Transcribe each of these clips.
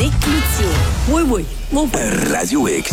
Éric Cloutier. Oui, mon frère. Radio X.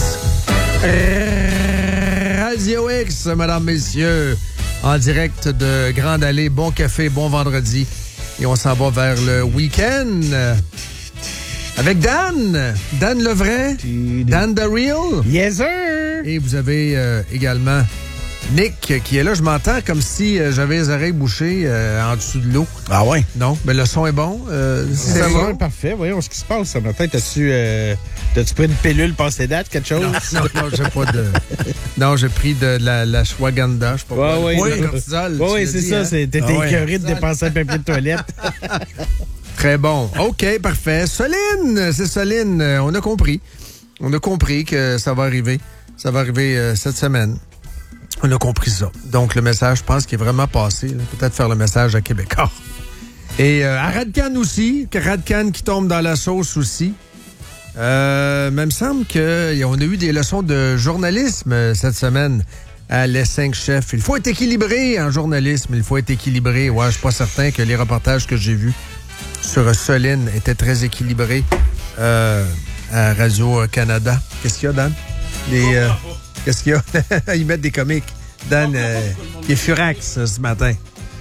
Radio X, mesdames, messieurs, en direct de Grande Allée. Bon café, bon vendredi. Et on s'en va vers le week-end avec Dan. Dan Levray. Dan The Real. Yes, sir. Et vous avez également Nick qui est là. Je m'entends comme si j'avais les oreilles bouchées en dessous de l'eau. Ah ouais? Non, mais le son est bon. C'est bon, parfait. Voyons ce qui se passe ce matin. T'as-tu pris une pilule passée date, quelque chose? Non, j'ai pas de... Non, j'ai pris de la Shwaganda. Je sais pas quoi. Oui, le cortisol. Oui, c'est ça. T'étais écœuré de dépenser un papier de toilette. Très bon. OK, parfait. Soline, c'est Soline. On a compris. On a compris que ça va arriver. Ça va arriver cette semaine. On a compris ça. Donc, le message, je pense qu'il est vraiment passé. Là. Peut-être faire le message à Québécois. Et à Radcan aussi. Radcan qui tombe dans la sauce aussi. Mais il me semble qu'on a eu des leçons de journalisme cette semaine à Les 5 chefs. Il faut être équilibré en journalisme. Il faut être équilibré. Ouais, je suis pas certain que les reportages que j'ai vus sur Soline étaient très équilibrés à Radio-Canada. Qu'est-ce qu'il y a, Dan? Qu'est-ce qu'il y a? Ils mettent des comiques. Dan, il est furax ce matin.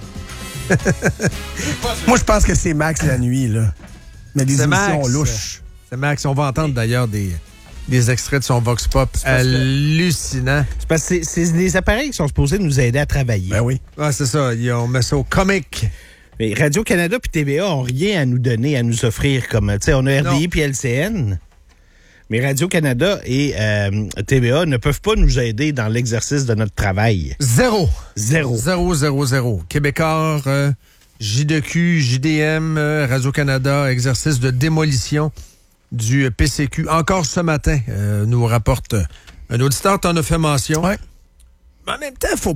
Moi, je pense que c'est Max la nuit, là. Mais des émissions louches. C'est Max. On va entendre d'ailleurs des extraits de son Vox Pop hallucinants. C'est parce que c'est des appareils qui sont supposés nous aider à travailler. Ben oui. Ah, c'est ça. On met ça au comique. Mais Radio-Canada puis TVA ont rien à nous donner, à nous offrir comme... Tu sais, on a RDI puis LCN. Mais Radio-Canada et TVA ne peuvent pas nous aider dans l'exercice de notre travail. Zéro. Zéro. Québécois, J2Q, JDM, Radio-Canada, exercice de démolition du PCQ. Encore ce matin, nous rapporte un auditeur, t'en as fait mention. Ouais. Mais en même temps, faut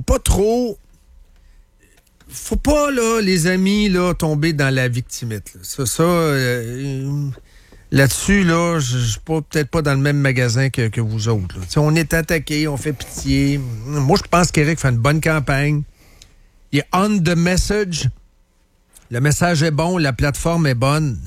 pas, là, les amis, là, tomber dans la victimite. Là-dessus, là, je suis peut-être pas dans le même magasin que vous autres. Là. On est attaqué, on fait pitié. Moi, je pense qu'Éric fait une bonne campagne. Il est on the message. Le message est bon, la plateforme est bonne.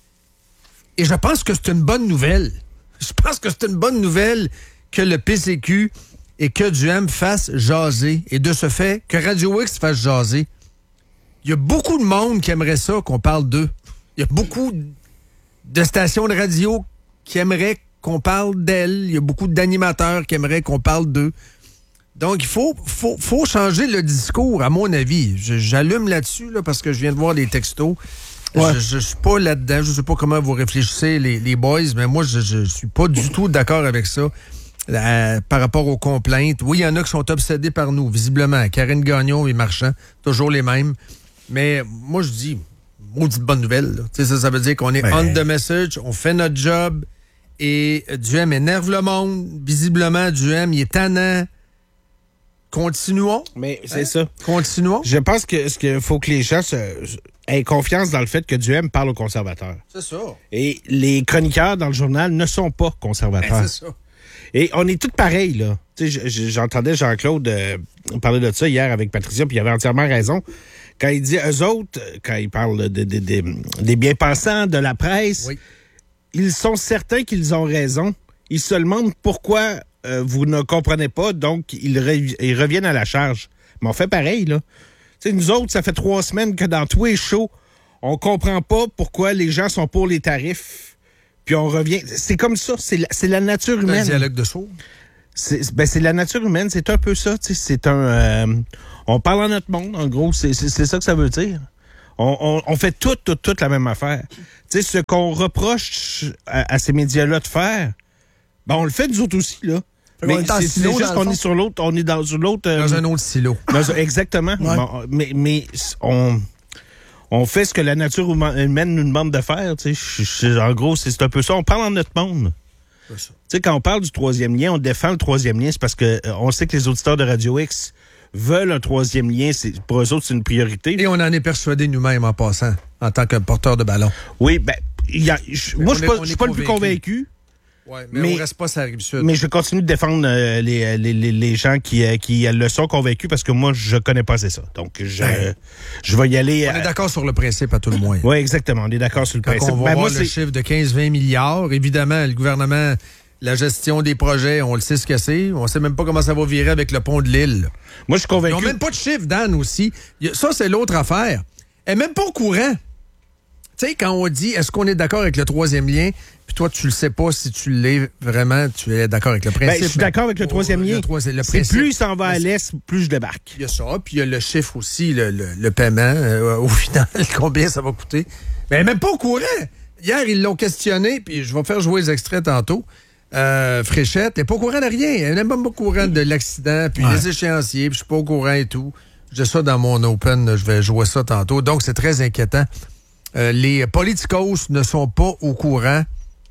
Et je pense que c'est une bonne nouvelle. Je pense que c'est une bonne nouvelle que le PCQ et que Duhem fasse jaser. Et de ce fait, que Radio X fasse jaser. Il y a beaucoup de monde qui aimerait ça, qu'on parle d'eux. Il y a beaucoup de stations de radio qui aimeraient qu'on parle d'elles. Il y a beaucoup d'animateurs qui aimeraient qu'on parle d'eux. Donc, il faut changer le discours, à mon avis. J'allume là-dessus là, parce que je viens de voir des textos. Ouais. Je suis pas là-dedans. Je sais pas comment vous réfléchissez, les boys, mais moi, je suis pas du tout d'accord avec ça par rapport aux complaintes. Oui, il y en a qui sont obsédés par nous, visiblement. Karine Gagnon et Marchand, toujours les mêmes. Mais moi, je dis... maudite bonne nouvelle. Ça veut dire qu'on est on the message, on fait notre job et Duhem énerve le monde. Visiblement, Duhem, il est tannant. Continuons. Mais c'est ça. Continuons. Je pense que ce qu'il faut que les gens aient confiance dans le fait que Duhem parle aux conservateurs. C'est ça. Et les chroniqueurs dans le journal ne sont pas conservateurs. C'est ça. Et on est tous pareils, là. J'entendais Jean-Claude parler de ça hier avec Patricia, puis il avait entièrement raison. Quand il dit eux autres, quand il parle des bien-pensants, de la presse, oui. Ils sont certains qu'ils ont raison. Ils se demandent pourquoi vous ne comprenez pas, donc ils reviennent à la charge. Mais on fait pareil, là. T'sais, nous autres, ça fait 3 semaines que dans tous les shows, on comprend pas pourquoi les gens sont pour les tarifs. Puis on revient. C'est comme ça, c'est la nature humaine. Un dialogue de sourds. C'est la nature humaine, c'est un peu ça. C'est un... on parle en notre monde, en gros. C'est ça que ça veut dire. On fait toute la même affaire. Tu sais, ce qu'on reproche à ces médias-là de faire, ben on le fait nous autres aussi, là. Mais c'est juste qu'on est sur l'autre, on est dans l'autre... dans un autre silo. Exactement. Ouais. Bon, mais on fait ce que la nature humaine nous demande de faire. Tu sais, en gros, c'est un peu ça. On parle en notre monde. Tu sais, quand on parle du 3e lien, on défend le 3e lien, c'est parce que on sait que les auditeurs de Radio X veulent un 3e lien. Pour eux autres, c'est une priorité. Et on en est persuadés nous-mêmes en passant, en tant que porteur de ballon. Oui, moi, je suis pas le plus convaincu. Ouais, mais on reste pas sur la Rive-Sud. Mais je continue de défendre les gens qui le sont convaincus parce que moi, je connais pas assez ça. Donc, je vais y aller. On est d'accord sur le principe, à tout le moins. Oui, exactement. On est d'accord sur le Quand principe. on va voir le chiffre de 15-20 milliards, évidemment, le gouvernement, la gestion des projets, on le sait ce que c'est. On sait même pas comment ça va virer avec le pont de l'île. Moi, je suis convaincu. Ils n'ont même pas de chiffre, Dan, aussi. Ça, c'est l'autre affaire. Elle n'est même pas au courant. Tu sais, quand on dit, est-ce qu'on est d'accord avec le troisième lien, puis toi, tu le sais pas si tu l'es vraiment, tu es d'accord avec le principe. Je suis d'accord avec le troisième lien. C'est plus il s'en va à l'est, plus je débarque. Il y a ça, puis il y a le chiffre aussi, le paiement, au final, combien ça va coûter. Mais elle n'est même pas au courant. Hier, ils l'ont questionné, puis je vais faire jouer les extraits tantôt. Fréchette, elle n'est pas au courant de rien. Elle n'est même pas au courant de l'accident, puis les échéanciers, puis je suis pas au courant et tout. J'ai ça dans mon open, je vais jouer ça tantôt. Donc, c'est très inquiétant. Les politicos ne sont pas au courant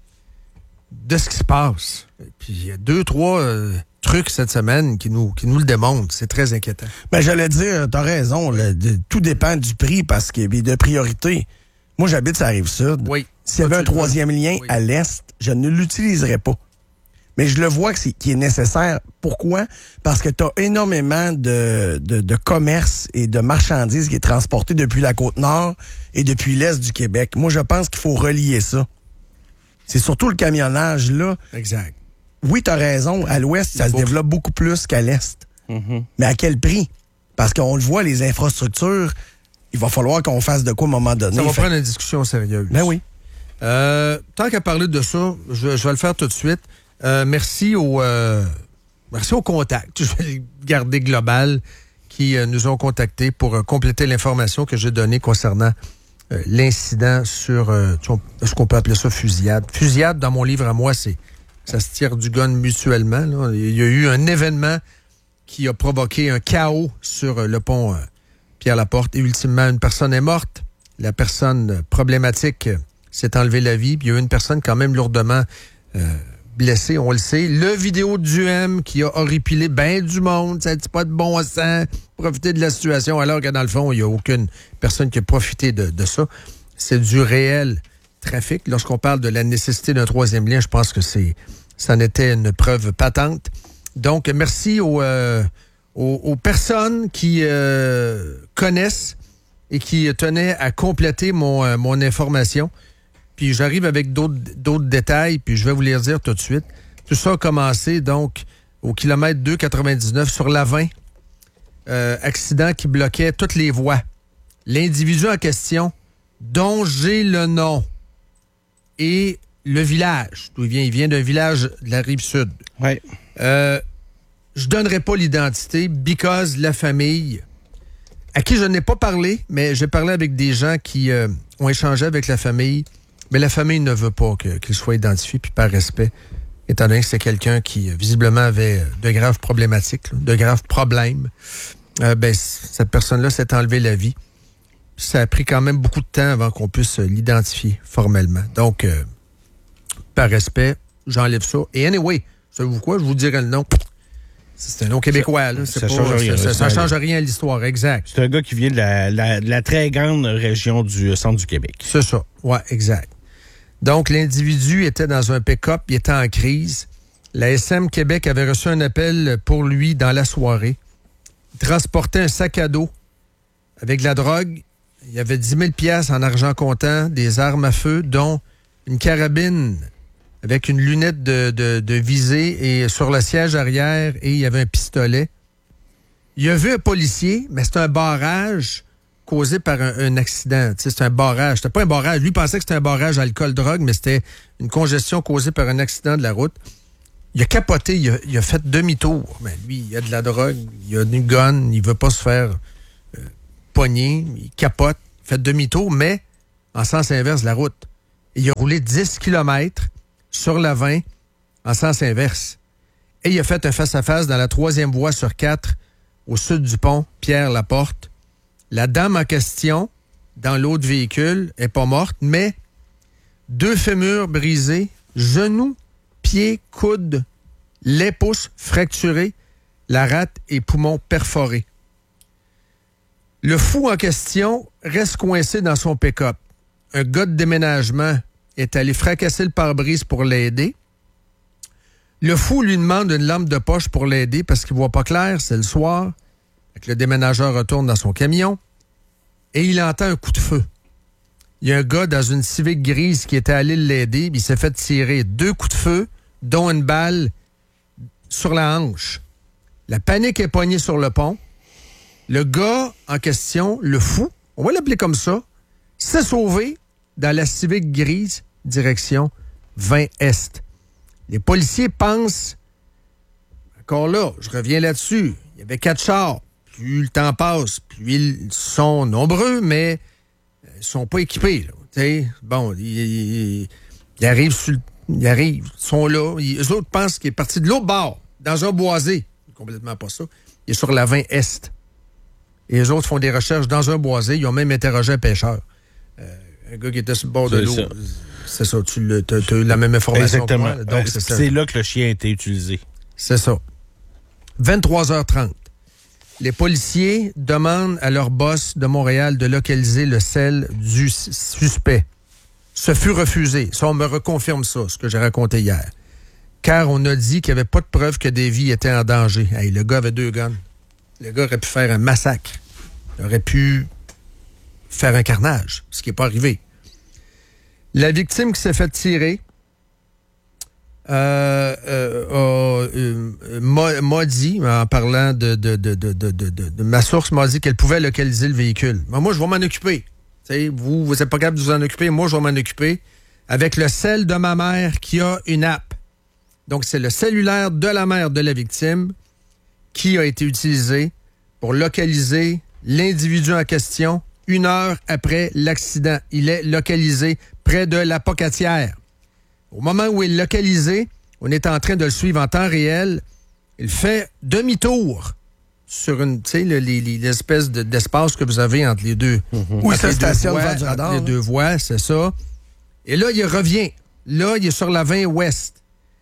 de ce qui se passe. Puis il y a 2-3 trucs cette semaine qui nous le démontrent. C'est très inquiétant. Ben, j'allais dire, t'as raison. Tout dépend du prix parce qu'il y a de priorité. Moi, j'habite sur la Rive-Sud. Oui. S'il y avait un troisième lien à l'Est, je ne l'utiliserais pas. Mais je le vois qui est nécessaire. Pourquoi? Parce que tu as énormément de commerce et de marchandises qui est transporté depuis la Côte-Nord et depuis l'Est du Québec. Moi, je pense qu'il faut relier ça. C'est surtout le camionnage, là. Exact. Oui, tu as raison. À l'Ouest, ça se développe beaucoup plus qu'à l'Est. Mm-hmm. Mais à quel prix? Parce qu'on le voit, les infrastructures, il va falloir qu'on fasse de quoi à un moment donné. Ça va prendre une discussion sérieuse. Ben oui. Tant qu'à parler de ça, je vais le faire tout de suite. Merci aux contacts, je vais le garder global, qui nous ont contactés pour compléter l'information que j'ai donnée concernant l'incident sur, est-ce qu'on peut appeler ça fusillade? Fusillade, dans mon livre à moi, ça se tire du gun mutuellement. Là. Il y a eu un événement qui a provoqué un chaos sur le pont Pierre-Laporte et ultimement, une personne est morte. La personne problématique s'est enlevée la vie, puis il y a eu une personne quand même lourdement blessé, on le sait. Le vidéo du M qui a horripilé bien du monde, ça dit pas de bon sens, profiter de la situation, alors que dans le fond, il n'y a aucune personne qui a profité de ça. C'est du réel trafic. Lorsqu'on parle de la nécessité d'un troisième lien, je pense que ça en était une preuve patente. Donc, merci aux personnes qui connaissent et qui tenaient à compléter mon information. Puis j'arrive avec d'autres détails, puis je vais vous les dire tout de suite. Tout ça a commencé, donc, au kilomètre 2,99 sur la 20. Accident qui bloquait toutes les voies. L'individu en question, dont j'ai le nom, et le village, d'où il vient d'un village de la Rive-Sud. Oui. Je donnerai pas l'identité, because la famille, à qui je n'ai pas parlé, mais j'ai parlé avec des gens qui ont échangé avec la famille. Mais la famille ne veut pas qu'il soit identifié, puis par respect, étant donné que c'est quelqu'un qui, visiblement, avait de graves problématiques, de graves problèmes, cette personne-là s'est enlevée la vie. Ça a pris quand même beaucoup de temps avant qu'on puisse l'identifier formellement. Donc, par respect, j'enlève ça. Et anyway, savez-vous quoi? Je vous dirai le nom. C'est un nom québécois, là. Ça change rien. Ça change rien à l'histoire, exact. C'est un gars qui vient de la très grande région du centre du Québec. C'est ça, ouais, exact. Donc, l'individu était dans un pick-up, il était en crise. La SM Québec avait reçu un appel pour lui dans la soirée. Il transportait un sac à dos avec de la drogue. Il y avait 10 000 piastres en argent comptant, des armes à feu, dont une carabine avec une lunette de visée et sur le siège arrière, et il y avait un pistolet. Il a vu un policier, mais c'est un barrage causé par un accident. Tu sais, c'est un barrage. C'était pas un barrage. Lui pensait que c'était un barrage alcool-drogue, mais c'était une congestion causée par un accident de la route. Il a capoté, il a fait demi-tour. Mais lui, il a de la drogue, il a une gun, il veut pas se faire pogner, il capote, il fait demi-tour, mais en sens inverse de la route. Et il a roulé 10 km sur la 20 en sens inverse. Et il a fait un face-à-face dans la 3e voie sur 4 au sud du pont Pierre-Laporte. La dame en question, dans l'autre véhicule, est pas morte, mais 2 fémurs brisés, genoux, pieds, coudes, les pouces fracturés, la rate et poumons perforés. Le fou en question reste coincé dans son pick-up. Un gars de déménagement est allé fracasser le pare-brise pour l'aider. Le fou lui demande une lampe de poche pour l'aider parce qu'il voit pas clair, c'est le soir. Fait que le déménageur retourne dans son camion et il entend un coup de feu. Il y a un gars dans une Civic grise qui était allé l'aider, puis il s'est fait tirer 2 coups de feu, dont une balle sur la hanche. La panique est poignée sur le pont. Le gars en question, le fou, on va l'appeler comme ça, s'est sauvé dans la Civic grise, direction 20 Est. Les policiers pensent, encore là, je reviens là-dessus, il y avait 4 chars. Plus le temps passe, plus ils sont nombreux, mais ils sont pas équipés. Là, bon, ils arrivent, ils sont là. Eux autres pensent qu'il est parti de l'autre bord, dans un boisé. Complètement pas ça. Il est sur la 20 Est. Et eux autres font des recherches dans un boisé. Ils ont même interrogé un pêcheur. Un gars qui était sur le bord de l'eau. C'est ça, tu as eu la même information. Exactement. Que moi. Donc, c'est là que le chien a été utilisé. C'est ça. 23h30. Les policiers demandent à leur boss de Montréal de localiser le cell du suspect. Ce fut refusé. Ça, on me reconfirme ça, ce que j'ai raconté hier. Car on a dit qu'il n'y avait pas de preuve que des vies étaient en danger. Hey, le gars avait 2 guns. Le gars aurait pu faire un massacre. Il aurait pu faire un carnage, ce qui n'est pas arrivé. La victime qui s'est fait tirer m'a dit, en parlant de ma source, m'a dit qu'elle pouvait localiser le véhicule. Mais moi, je vais m'en occuper. T'sais, vous n'êtes pas capable de vous en occuper. Moi, je vais m'en occuper avec le cell de ma mère qui a une app. Donc, c'est le cellulaire de la mère de la victime qui a été utilisé pour localiser l'individu en question 1 heure après l'accident. Il est localisé près de la Pocatière. Au moment où il est localisé, on est en train de le suivre en temps réel. Il fait demi-tour sur une, tu sais, l'espèce d'espace que vous avez entre les deux. Oui, ça stationne devant du radar. Entre les 2 voies, c'est ça. Et là, il revient. Là, il est sur la 20 Ouest.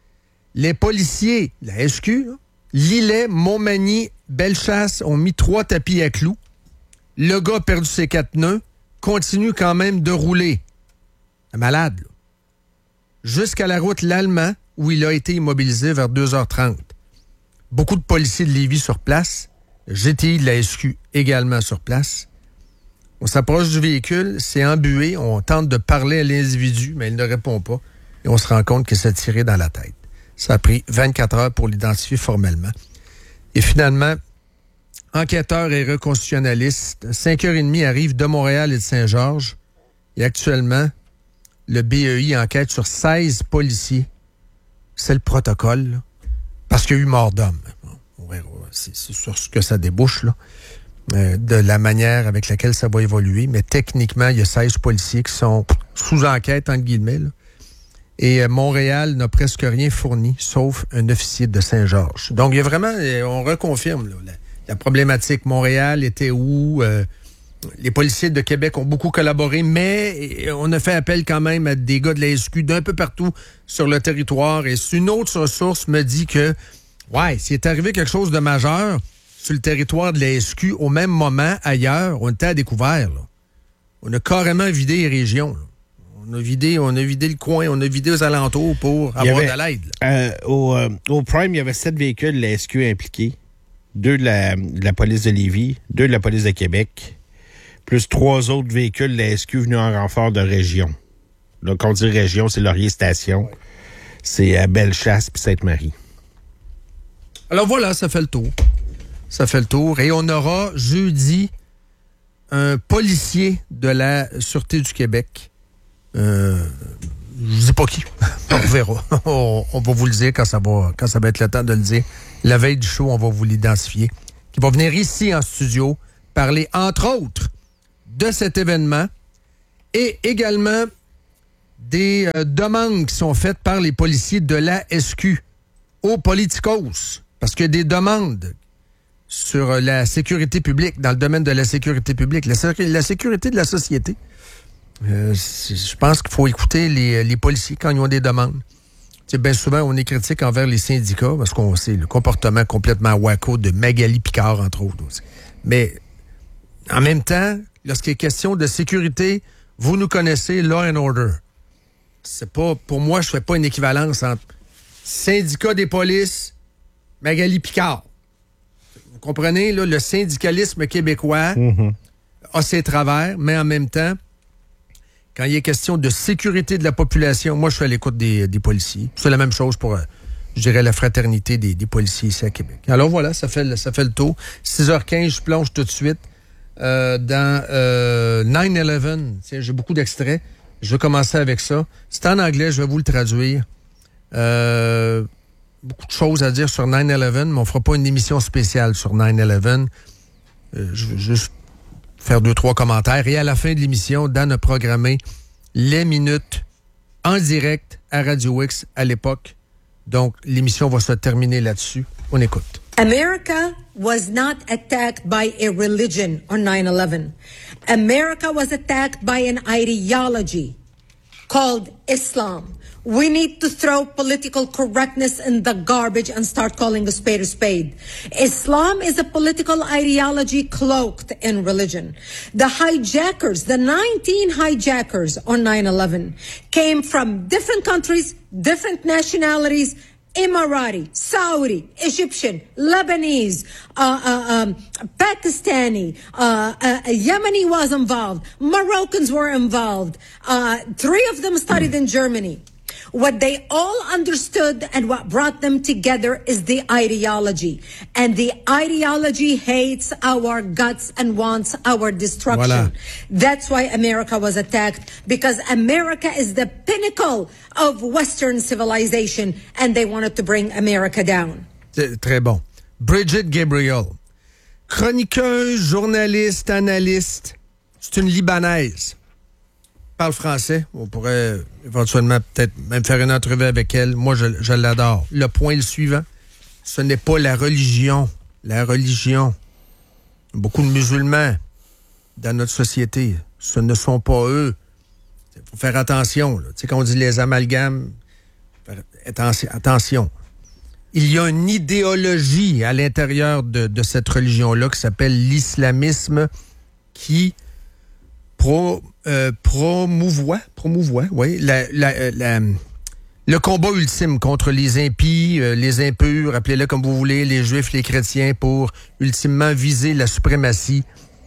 Les policiers, la SQ, là, Lillet, Montmagny, Bellechasse ont mis 3 tapis à clous. Le gars a perdu ses 4 nœuds, continue quand même de rouler. Un malade, là. Jusqu'à la route L'Allemand, où il a été immobilisé vers 2h30. Beaucoup de policiers de Lévis sur place, le GTI de la SQ également sur place. On s'approche du véhicule, c'est embué, on tente de parler à l'individu, mais il ne répond pas, et on se rend compte qu'il s'est tiré dans la tête. Ça a pris 24 heures pour l'identifier formellement. Et finalement, enquêteurs et reconstitutionnalistes, 5h30 arrivent de Montréal et de Saint-Georges. Et actuellement, le BEI enquête sur 16 policiers. C'est le protocole, là, parce qu'il y a eu mort d'homme. C'est sur ce que ça débouche, là, de la manière avec laquelle ça va évoluer. Mais techniquement, il y a 16 policiers qui sont sous enquête, entre guillemets, là. Et Montréal n'a presque rien fourni, sauf un officier de Saint-Georges. Donc, il y a vraiment, on reconfirme là, la problématique. Montréal était où? Les policiers de Québec ont beaucoup collaboré, mais on a fait appel quand même à des gars de la SQ d'un peu partout sur le territoire. Et une autre source me dit que, ouais, s'il est arrivé quelque chose de majeur sur le territoire de la SQ, au même moment, ailleurs, on était à découvert. Là. On a carrément vidé les régions, là. On a vidé le coin, on a vidé aux alentours pour avoir de l'aide. Au Prime, il y avait 7 véhicules de la SQ impliqués. 2 de la police de Lévis, 2 de la police de Québec, plus 3 autres véhicules de la SQ venus en renfort de région. Donc, quand on dit région, c'est Laurier Station. Ouais. C'est à Bellechasse puis Sainte-Marie. Alors voilà, ça fait le tour. Ça fait le tour. Et on aura jeudi un policier de la Sûreté du Québec. Je ne sais pas qui. On verra. On va vous le dire quand ça va être le temps de le dire. La veille du show, on va vous l'identifier. Qui va venir ici en studio parler, entre autres, de cet événement et également des demandes qui sont faites par les policiers de la SQ aux politicos. Parce qu'il y a des demandes sur la sécurité publique, dans le domaine de la sécurité publique, la sécurité de la société. Je pense qu'il faut écouter les policiers quand ils ont des demandes. Bien souvent, on est critique envers les syndicats parce qu'on sait le comportement complètement wacko de Magali Picard, entre autres aussi. Mais en même temps, lorsqu'il est question de sécurité, vous nous connaissez, law and order. C'est pas, pour moi, je fais pas une équivalence entre Syndicat des polices, Magali Picard. Vous comprenez, là, le syndicalisme québécois a ses travers, mais en même temps, quand il est question de sécurité de la population, moi, je suis à l'écoute des policiers. C'est la même chose pour, je dirais, la fraternité des policiers ici à Québec. Alors voilà, ça fait le tour. 6h15, je plonge tout de suite dans 9/11. Tiens, j'ai beaucoup d'extraits. Je vais commencer avec ça. C'est en anglais, je vais vous le traduire. Beaucoup de choses à dire sur 9/11, mais on ne fera pas une émission spéciale sur 9/11. Je veux juste faire 2-3 commentaires. Et à la fin de l'émission, Dan a programmé les minutes en direct à Radio X à l'époque. Donc, l'émission va se terminer là-dessus. On écoute. America was not attacked by a religion on 9/11. America was attacked by an ideology called Islam. We need to throw political correctness in the garbage and start calling a spade. Islam is a political ideology cloaked in religion. The hijackers, the 19 hijackers on 9/11 came from different countries, different nationalities, Emirati, Saudi, Egyptian, Lebanese, Pakistani, Yemeni was involved, Moroccans were involved. 3 of them studied in Germany. What they all understood and what brought them together is the ideology. And the ideology hates our guts and wants our destruction. Voilà. That's why America was attacked, because America is the pinnacle of Western civilization, and they wanted to bring America down. C'est très bon. Bridget Gabriel, chroniqueuse, journaliste, analyste. C'est une Libanaise. Parle français. On pourrait éventuellement peut-être même faire une entrevue avec elle. Moi, je l'adore. Le point est le suivant. Ce n'est pas la religion. La religion. Beaucoup de musulmans dans notre société, ce ne sont pas eux. Il faut faire attention. Tu sais, quand on dit les amalgames, attention. Il y a une idéologie à l'intérieur de cette religion-là qui s'appelle l'islamisme qui promouvoit, oui, le combat ultime contre les impies, les impurs, appelez-le comme vous voulez, les juifs, les chrétiens, pour ultimement viser la suprématie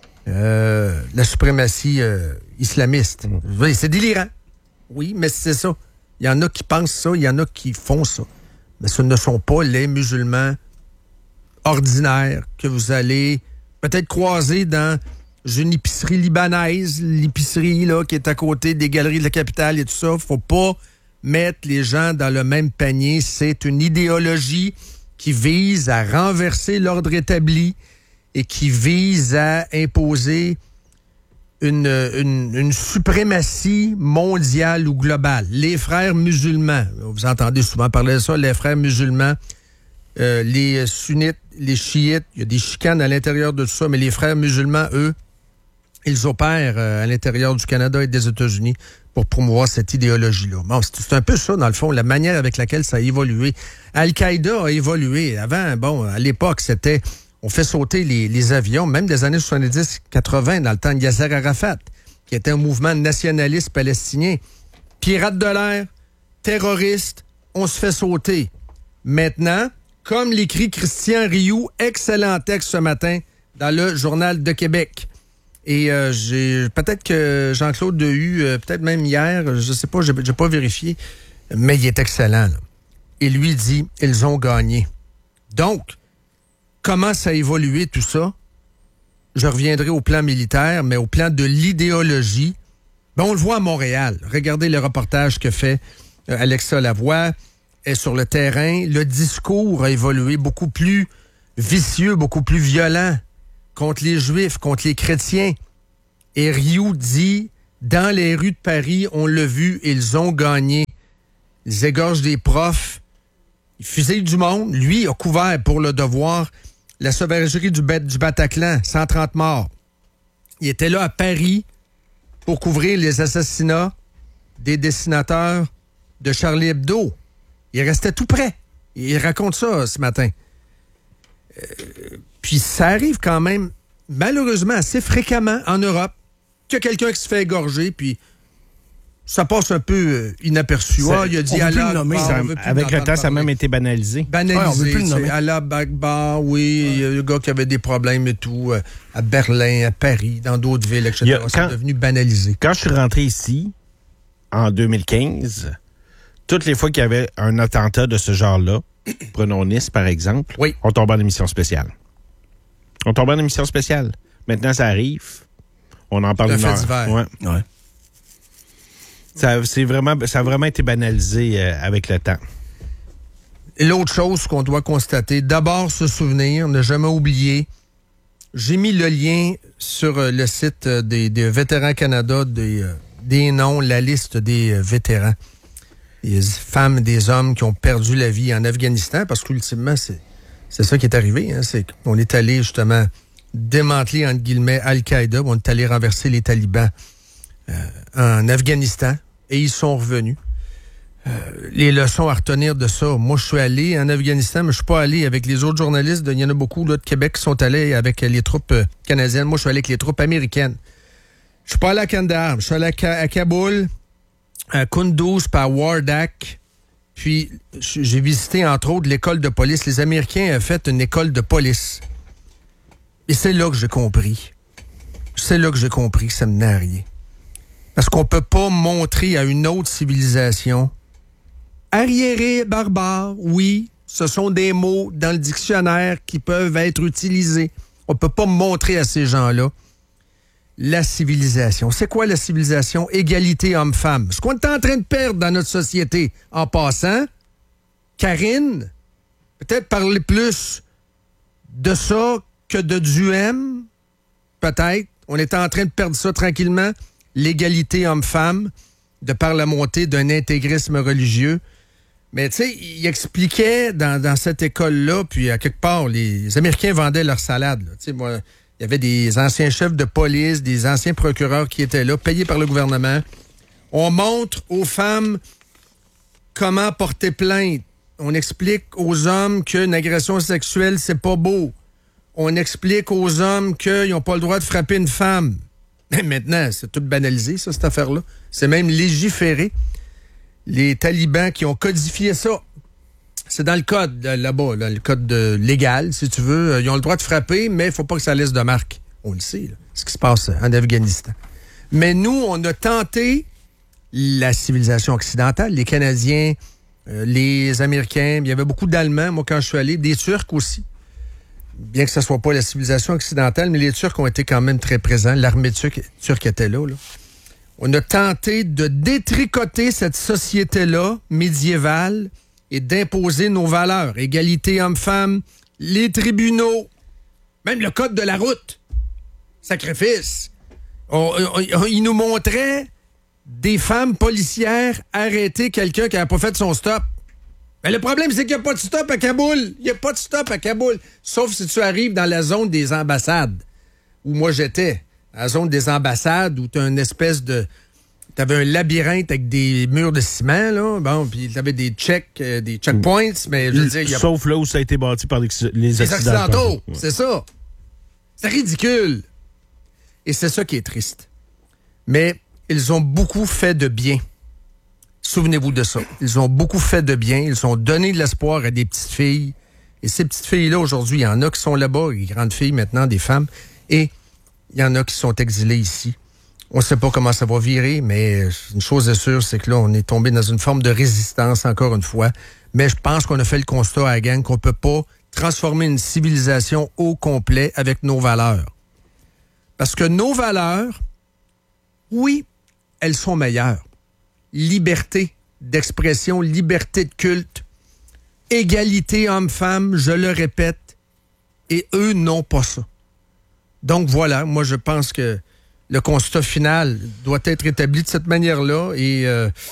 islamiste. Oui, c'est délirant. Oui, mais c'est ça. Il y en a qui pensent ça, il y en a qui font ça. Mais ce ne sont pas les musulmans ordinaires que vous allez peut-être croiser dans une épicerie libanaise, l'épicerie là qui est à côté des galeries de la capitale et tout ça. Faut pas mettre les gens dans le même panier. C'est une idéologie qui vise à renverser l'ordre établi et qui vise à imposer une suprématie mondiale ou globale. Les frères musulmans, vous entendez souvent parler de ça, les frères musulmans, les sunnites, les chiites, il y a des chicanes à l'intérieur de tout ça, mais les frères musulmans, eux, ils opèrent à l'intérieur du Canada et des États-Unis pour promouvoir cette idéologie-là. Bon, c'est un peu ça, dans le fond, la manière avec laquelle ça a évolué. Al-Qaïda a évolué. Avant, bon, à l'époque, c'était... On fait sauter les avions, même des années 70-80, dans le temps de Yasser Arafat, qui était un mouvement nationaliste palestinien. Pirates de l'air, terroristes, on se fait sauter. Maintenant, comme l'écrit Christian Rioux, excellent texte ce matin dans le Journal de Québec. Et peut-être que Jean-Claude Dehu, peut-être même hier, je sais pas, j'ai pas vérifié, mais il est excellent, là. Et lui dit, ils ont gagné. Donc, comment ça a évolué tout ça? Je reviendrai au plan militaire, mais au plan de l'idéologie. Ben, on le voit à Montréal. Regardez le reportage que fait Alexa Lavoie. Elle est sur le terrain. Le discours a évolué beaucoup plus vicieux, beaucoup plus violent contre les Juifs, contre les chrétiens. Et Rioux dit, dans les rues de Paris, on l'a vu, ils ont gagné. Ils égorgent des profs. Ils fusillent du monde. Lui a couvert pour le devoir la sauvagerie du Bataclan, 130 morts. Il était là à Paris pour couvrir les assassinats des dessinateurs de Charlie Hebdo. Il restait tout près. Il raconte ça ce matin. Puis ça arrive quand même, malheureusement, assez fréquemment en Europe, qu'il y a quelqu'un qui se fait égorger, puis ça passe un peu inaperçu. Il a dit on veut plus Allah le nommer, Akbar, ça, on veut plus Avec le l'entendre temps, ça a parler. même été banalisé. Banalisé. Ouais, on veut plus le nommer. Allah Akbar, oui. Il y a le gars qui avait des problèmes et tout, à Berlin, à Paris, dans d'autres villes, etc. C'est devenu banalisé. Quand je suis rentré ici, en 2015, toutes les fois qu'il y avait un attentat de ce genre-là, prenons Nice, par exemple, Oui. on tombe en émission spéciale. Maintenant, ça arrive. On en parle C'est un une fait heure. divers. Ouais. Ouais. Ça a vraiment été banalisé avec le temps. Et l'autre chose qu'on doit constater, d'abord se souvenir, ne jamais oublier. J'ai mis le lien sur le site des Vétérans Canada, des noms, la liste des vétérans. Des femmes, des hommes qui ont perdu la vie en Afghanistan, parce qu'ultimement, c'est ça qui est arrivé. Hein, c'est qu'on est allé justement démanteler, entre guillemets, Al-Qaïda, on est allé renverser les talibans en Afghanistan, et ils sont revenus. Les leçons à retenir de ça. Moi, je suis allé en Afghanistan, mais je suis pas allé avec les autres journalistes. Il y en a beaucoup là, de Québec qui sont allés avec les troupes canadiennes. Moi, je suis allé avec les troupes américaines. Je suis pas allé à Kandahar. Je suis allé à Kaboul, à Kunduz, puis à Wardak. Puis, j'ai visité, entre autres, l'école de police. Les Américains ont fait une école de police. Et c'est là que j'ai compris. C'est là que j'ai compris que ça menait à rien. Parce qu'on peut pas montrer à une autre civilisation arriéré, barbare, oui, ce sont des mots dans le dictionnaire qui peuvent être utilisés. On peut pas montrer à ces gens-là la civilisation. C'est quoi la civilisation? Égalité homme-femme. Ce qu'on est en train de perdre dans notre société en passant, Karine, peut-être parler plus de ça que de du M, peut-être. On est en train de perdre ça tranquillement. L'égalité homme-femme, de par la montée d'un intégrisme religieux. Mais tu sais, il expliquait dans cette école-là, puis à quelque part, les Américains vendaient leur salade. Tu sais, moi, il y avait des anciens chefs de police, des anciens procureurs qui étaient là, payés par le gouvernement. On montre aux femmes comment porter plainte. On explique aux hommes qu'une agression sexuelle, c'est pas beau. On explique aux hommes qu'ils n'ont pas le droit de frapper une femme. Mais maintenant, c'est tout banalisé, ça, cette affaire-là. C'est même légiféré. Les talibans qui ont codifié ça. C'est dans le code là-bas, là, le code légal, si tu veux. Ils ont le droit de frapper, mais il ne faut pas que ça laisse de marque. On le sait, là, ce qui se passe en Afghanistan. Mais nous, on a tenté la civilisation occidentale, les Canadiens, les Américains. Il y avait beaucoup d'Allemands, moi, quand je suis allé, des Turcs aussi. Bien que ce ne soit pas la civilisation occidentale, mais les Turcs ont été quand même très présents. L'armée turque était là. On a tenté de détricoter cette société-là, médiévale, et d'imposer nos valeurs. Égalité homme-femme, les tribunaux, même le code de la route. Sacrifice. Ils nous montraient des femmes policières arrêter quelqu'un qui n'a pas fait son stop. Mais le problème, c'est qu'il n'y a pas de stop à Kaboul. Il n'y a pas de stop à Kaboul. Sauf si tu arrives dans la zone des ambassades, où moi j'étais. La zone des ambassades, où tu as une espèce de... Tu avais un labyrinthe avec des murs de ciment, là. Bon, puis tu avais des checkpoints, mais je veux dire... Sauf là où ça a été bâti par les Occidentaux. Ouais. C'est ça. C'est ridicule. Et c'est ça qui est triste. Mais ils ont beaucoup fait de bien. Souvenez-vous de ça. Ils ont beaucoup fait de bien. Ils ont donné de l'espoir à des petites filles. Et ces petites filles-là, aujourd'hui, il y en a qui sont là-bas, les grandes filles maintenant, des femmes. Et il y en a qui sont exilées ici. On ne sait pas comment ça va virer, mais une chose est sûre, c'est que là, on est tombé dans une forme de résistance, encore une fois. Mais je pense qu'on a fait le constat à la gang qu'on ne peut pas transformer une civilisation au complet avec nos valeurs. Parce que nos valeurs, oui, elles sont meilleures. Liberté d'expression, liberté de culte, égalité homme-femme, je le répète, et eux n'ont pas ça. Donc voilà, moi je pense que le constat final doit être établi de cette manière-là, et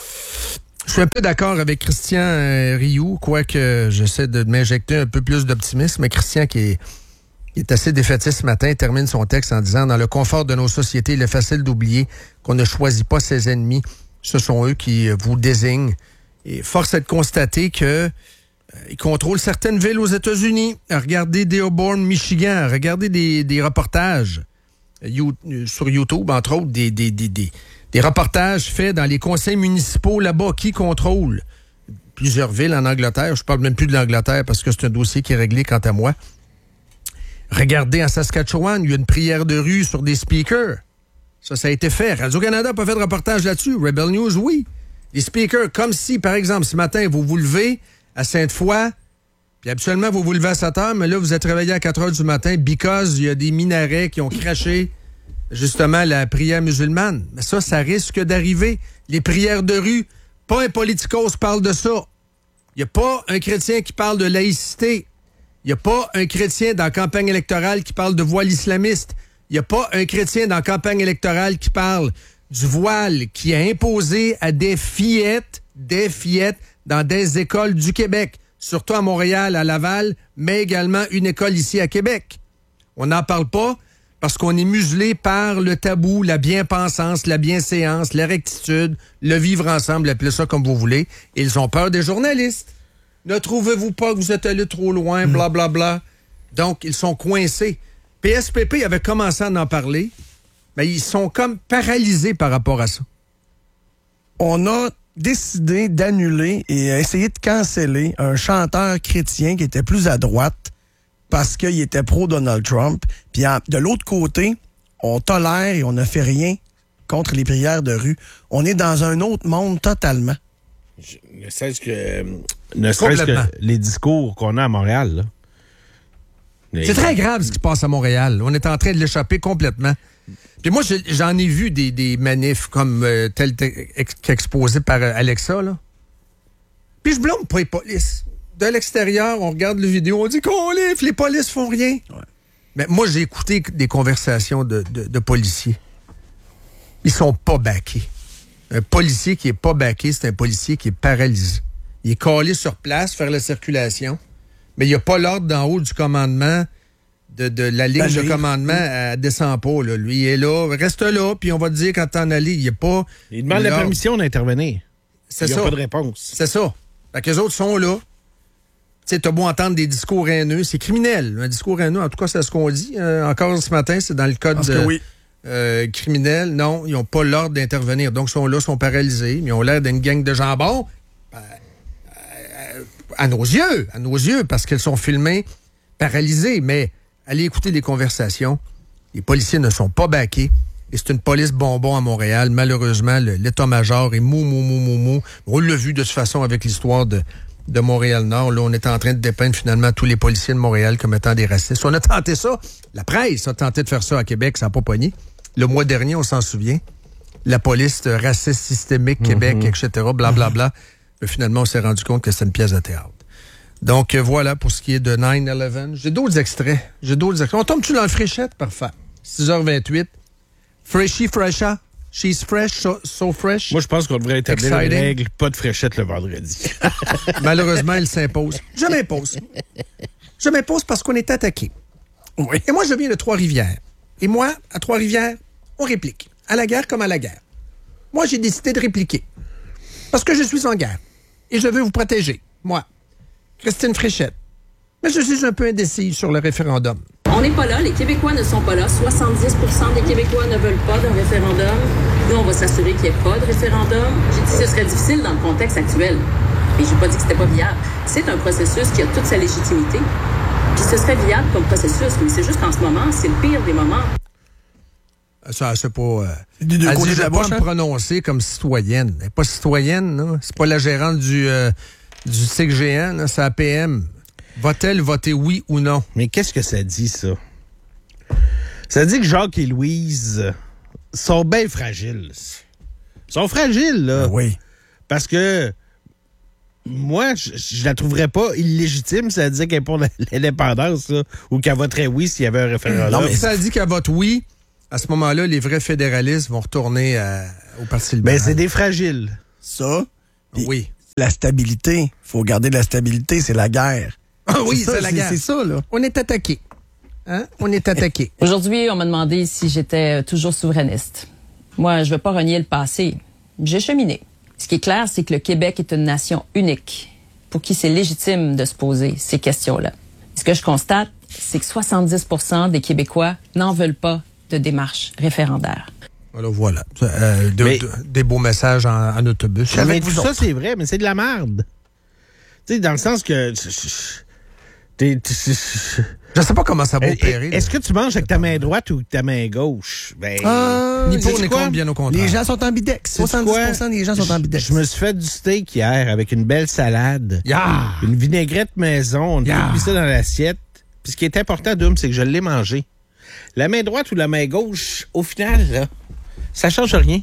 je suis un peu d'accord avec Christian Rioux, quoique j'essaie de m'injecter un peu plus d'optimisme, mais Christian qui est assez défaitiste ce matin, termine son texte en disant « Dans le confort de nos sociétés, il est facile d'oublier qu'on ne choisit pas ses ennemis. Ce sont eux qui vous désignent. » Et force est de constater que ils contrôlent certaines villes aux États-Unis. Regardez Dearborn, Michigan. Regardez des reportages sur YouTube, entre autres, Des reportages faits dans les conseils municipaux là-bas qui contrôlent plusieurs villes en Angleterre. Je parle même plus de l'Angleterre parce que c'est un dossier qui est réglé quant à moi. Regardez en Saskatchewan, il y a une prière de rue sur des speakers. Ça a été fait. Radio-Canada n'a pas fait de reportage là-dessus. Rebel News, oui. Les speakers, comme si, par exemple, ce matin, vous vous levez à Sainte-Foy, puis habituellement, vous vous levez à 7 heures, mais là, vous êtes réveillé à 4 heures du matin because il y a des minarets qui ont craché, justement, la prière musulmane. Mais ça risque d'arriver. Les prières de rue, pas un politicos parle de ça. Il n'y a pas un chrétien qui parle de laïcité. Il n'y a pas un chrétien dans la campagne électorale qui parle de voile islamiste. Il n'y a pas un chrétien dans la campagne électorale qui parle du voile qui a imposé à des fillettes dans des écoles du Québec, surtout à Montréal, à Laval, mais également une école ici à Québec. On n'en parle pas parce qu'on est muselé par le tabou, la bien-pensance, la bienséance, la rectitude, le vivre ensemble, appelez ça comme vous voulez. Ils ont peur des journalistes. Ne trouvez-vous pas que vous êtes allé trop loin, blablabla. Bla, bla. Donc, ils sont coincés. PSPP avait commencé à en parler, mais ils sont comme paralysés par rapport à ça. On a décidé d'annuler et essayer de canceller un chanteur chrétien qui était plus à droite parce qu'il était pro-Donald Trump. Puis de l'autre côté, on tolère et on ne fait rien contre les prières de rue. On est dans un autre monde totalement. Ne serait-ce que les discours qu'on a à Montréal, là. C'est très grave ce qui se passe à Montréal. On est en train de l'échapper complètement. Puis moi, j'en ai vu des manifs comme tel qu'exposé par Alexa, là. Puis je blâme pas les polices. De l'extérieur, on regarde le vidéo, on dit qu'on livre, les polices font rien. Ouais. Mais moi, j'ai écouté des conversations de policiers. Ils sont pas backés. Un policier qui est pas backé, c'est un policier qui est paralysé. Il est collé sur place, faire la circulation. Mais il n'y a pas l'ordre d'en haut du commandement, de la ligne de commandement, elle descend pas. Là. Lui, il est là, reste là, puis on va te dire quand t'en aller. Il n'y a pas... Il demande la permission d'intervenir. C'est ça. Il n'y a pas de réponse. C'est ça. Fait qu'eux autres sont là. Tu sais, t'as beau entendre des discours haineux, c'est criminel. Un discours haineux, en tout cas, c'est ce qu'on dit. Encore ce matin, c'est dans le code criminel. Non, ils n'ont pas l'ordre d'intervenir. Donc, ils sont là, sont paralysés, mais ils ont l'air d'une gang de jambons. À nos yeux, parce qu'elles sont filmées, paralysées. Mais allez écouter les conversations. Les policiers ne sont pas backés. Et c'est une police bonbon à Montréal. Malheureusement, l'état-major est mou. On l'a vu de toute façon avec l'histoire de Montréal-Nord. Là, on est en train de dépeindre finalement tous les policiers de Montréal comme étant des racistes. On a tenté ça. La presse a tenté de faire ça à Québec. Ça n'a pas pogné. Le mois dernier, on s'en souvient. La police raciste systémique, Québec, etc., blablabla. Mais finalement, on s'est rendu compte que c'était une pièce de théâtre. Donc, voilà pour ce qui est de 9/11. J'ai d'autres extraits. On tombe-tu dans le fréchette? Parfait. 6h28. Fresha. She's fresh, so fresh. Moi, je pense qu'on devrait établir une règle, pas de fréchette le vendredi. Malheureusement, elle s'impose. Je m'impose parce qu'on est attaqué. Oui. Et moi, je viens de Trois-Rivières. Et moi, à Trois-Rivières, on réplique. À la guerre comme à la guerre. Moi, j'ai décidé de répliquer. Parce que je suis en guerre. Et je veux vous protéger. Moi, Christine Fréchette. Mais je suis un peu indécise sur le référendum. On n'est pas là, les Québécois ne sont pas là. 70% des Québécois ne veulent pas d'un référendum. Nous, on va s'assurer qu'il n'y ait pas de référendum. J'ai dit que ce serait difficile dans le contexte actuel. Et je n'ai pas dit que c'était pas viable. C'est un processus qui a toute sa légitimité. Puis ce serait viable comme processus, mais c'est juste qu'en ce moment, c'est le pire des moments. Ça, c'est pas... elle dit de pas me prononcer comme citoyenne. Elle n'est pas citoyenne, là. C'est pas la gérante du CGN, là. C'est la PM. Va-t-elle voter oui ou non? Mais qu'est-ce que ça dit, ça? Ça dit que Jacques et Louise sont bien fragiles. Ils sont fragiles, là. Oui. Parce que moi, je la trouverais pas illégitime si elle disait qu'elle est pour l'indépendance, là, ou qu'elle voterait oui s'il y avait un référendum. Non, mais si elle dit qu'elle vote oui, à ce moment-là, les vrais fédéralistes vont retourner au Parti libéral. Ben, c'est des fragiles. Ça? Oui. La stabilité. Il faut garder de la stabilité, c'est la guerre. Ah oui, c'est la guerre. C'est ça, là. On est attaqué. Hein? On est attaqué. Aujourd'hui, on m'a demandé si j'étais toujours souverainiste. Moi, je veux pas renier le passé. J'ai cheminé. Ce qui est clair, c'est que le Québec est une nation unique pour qui c'est légitime de se poser ces questions-là. Ce que je constate, c'est que 70% des Québécois n'en veulent pas de démarche référendaire. Alors voilà. Des beaux messages en autobus. Mais tout ça, c'est vrai, mais c'est de la merde. Tu sais, dans le sens que... Je sais pas comment ça va opérer. Est-ce que tu manges avec ta main droite ou avec ta main gauche? Ben, ni pour ni contre, bien au contraire. Les gens sont ambidex. 70% des gens sont ambidex. Je me suis fait du steak hier avec une belle salade, une vinaigrette maison, on a mis ça dans l'assiette. Puis ce qui est important, Doom, c'est que je l'ai mangé. La main droite ou la main gauche, au final, là, ça change rien.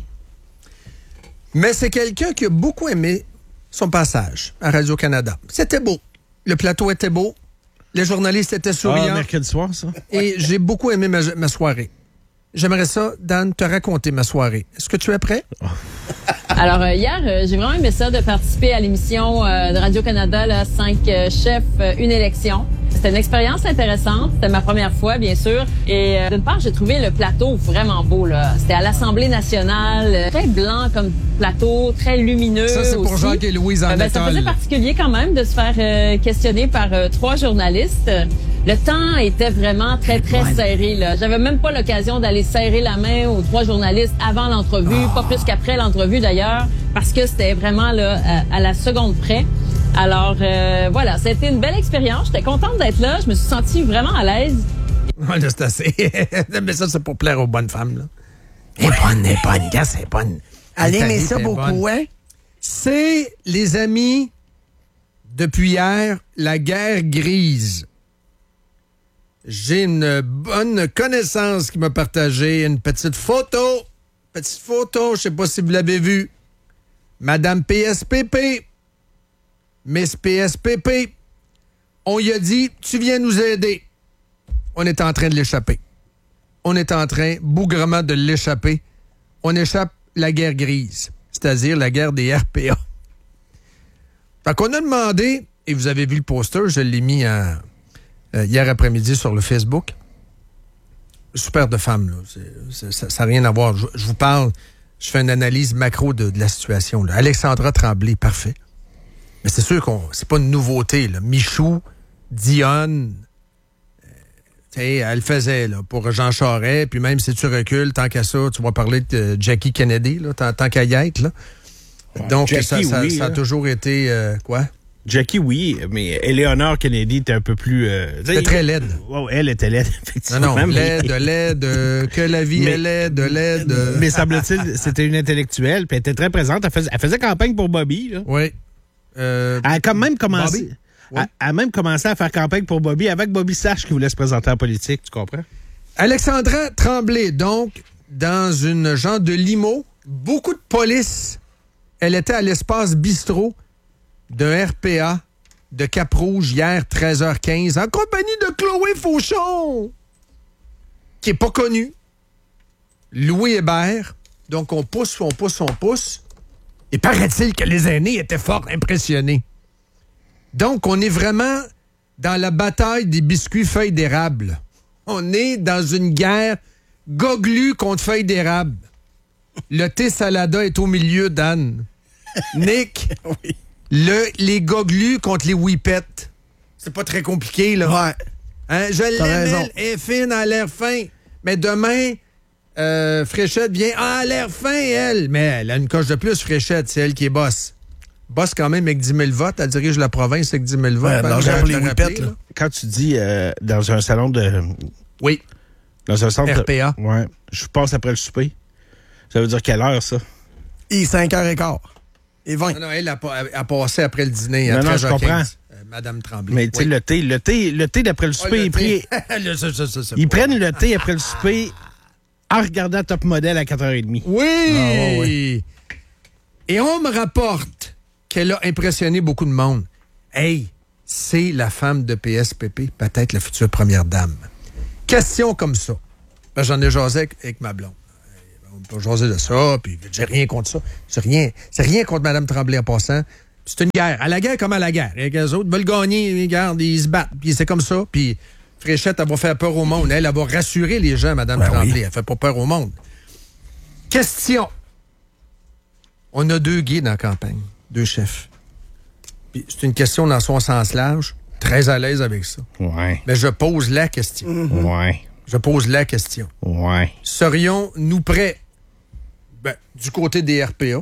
Mais c'est quelqu'un qui a beaucoup aimé son passage à Radio-Canada. C'était beau. Le plateau était beau. Les journalistes étaient souriants. Mercredi soir, ça. Et j'ai beaucoup aimé ma soirée. J'aimerais ça, Dan, te raconter ma soirée. Est-ce que tu es prêt? Alors, hier, j'ai vraiment aimé ça de participer à l'émission de Radio-Canada, là, 5 chefs, une élection. C'était une expérience intéressante. C'était ma première fois, bien sûr. Et d'une part, j'ai trouvé le plateau vraiment beau, là. C'était à l'Assemblée nationale, très blanc comme plateau, très lumineux. Ça, c'est pour aussi. Jacques et Louise en Ça faisait particulier quand même de se faire questionner par 3 journalistes. Le temps était vraiment très, très serré, là. J'avais même pas l'occasion d'aller serrer la main aux 3 journalistes avant l'entrevue, pas plus qu'après l'entrevue d'ailleurs, parce que c'était vraiment là à la seconde près. Alors, voilà, c'était une belle expérience. J'étais contente d'être là. Je me suis sentie vraiment à l'aise. Ouais, c'est assez. Mais ça, c'est pour plaire aux bonnes femmes, là. Elle est bonne, gars, c'est bonne. Elle aimait ça beaucoup, hein? C'est, les amis, depuis hier, la guerre grise. J'ai une bonne connaissance qui m'a partagé une petite photo. Petite photo, je sais pas si vous l'avez vue. Madame PSPP. Miss PSPP. On lui a dit, tu viens nous aider. On est en train de l'échapper. On est en train, bougrement, de l'échapper. On échappe la guerre grise, c'est-à-dire la guerre des RPA. Fait qu'on a demandé, et vous avez vu le poster, je l'ai mis hier après-midi sur le Facebook. Super de femme, là. Ça n'a rien à voir. Je vous parle, je fais une analyse macro de la situation, là. Alexandra Tremblay, parfait. Mais c'est sûr c'est pas une nouveauté, là. Michou, Dionne, elle faisait là, pour Jean Charest, puis même si tu recules, tant qu'à ça, tu vas parler de Jackie Kennedy, là, tant qu'à y être. Là. Donc, Jackie, ça a toujours été... quoi? Jackie, oui, mais Eleanor Kennedy était un peu plus... C'était très laide. Oh, elle était laide, effectivement. Non, laide, que la vie est laide. Mais semble-t-il, c'était une intellectuelle, puis elle était très présente. Elle faisait campagne pour Bobby. Là. Oui. Elle a quand même commencé... Ouais. Elle a même commencé à faire campagne pour Bobby avec Bobby Sache qui voulait se présenter en politique, tu comprends? Alexandra Tremblay, donc, dans une genre de limo, beaucoup de police. Elle était à l'espace bistrot d'un RPA de Cap-Rouge hier, 13h15, en compagnie de Chloé Fauchon, qui n'est pas connue. Louis Hébert. Donc, on pousse. Et paraît-il que les aînés étaient fort impressionnés. Donc, on est vraiment dans la bataille des biscuits feuilles d'érable. On est dans une guerre goglue contre feuilles d'érable. Le thé salada est au milieu, Dan. Nick, oui. Les goglus contre les whippets. C'est pas très compliqué, là. Ouais. Hein? Je l'aime, elle est fine, elle a l'air fin. Mais demain, Fréchette vient, elle a l'air fin, elle. Mais elle a une coche de plus, Fréchette, c'est elle qui est boss. Boss quand même avec 10 000 votes. Elle dirige la province avec 10 000 votes. Ouais, pour les whippets, là. Quand tu dis dans un salon de... Oui. Dans un centre... RPA. Ouais. Je passe après le souper. Ça veut dire quelle heure, ça? Et 5h15. Et 20. Non, elle a passé après le dîner. Non, je comprends. Madame Tremblay. Mais tu sais, le thé d'après le souper est pris... Ils prennent le thé après le souper en regardant Top Model à 4h30. Oui! Oui. Et on me rapporte qu'elle a impressionné beaucoup de monde. Hey, c'est la femme de PSPP, peut-être la future première dame. Question comme ça. Ben, j'en ai jasé avec ma blonde. On peut jaser de ça, puis j'ai rien contre ça. C'est rien contre Mme Tremblay en passant. C'est une guerre. À la guerre comme à la guerre. Et les autres veulent gagner, ils regardent, ils se battent. Puis c'est comme ça. Puis Fréchette, elle va faire peur au monde. Elle va rassurer les gens, Mme Tremblay. Oui. Elle fait pas peur au monde. Question. On a 2 guides en campagne. 2 chefs. Puis c'est une question dans son sens large. Très à l'aise avec ça. Ouais. Mais je pose la question. Ouais. Je pose la question. Ouais. Serions-nous prêts Ben, du côté des RPA,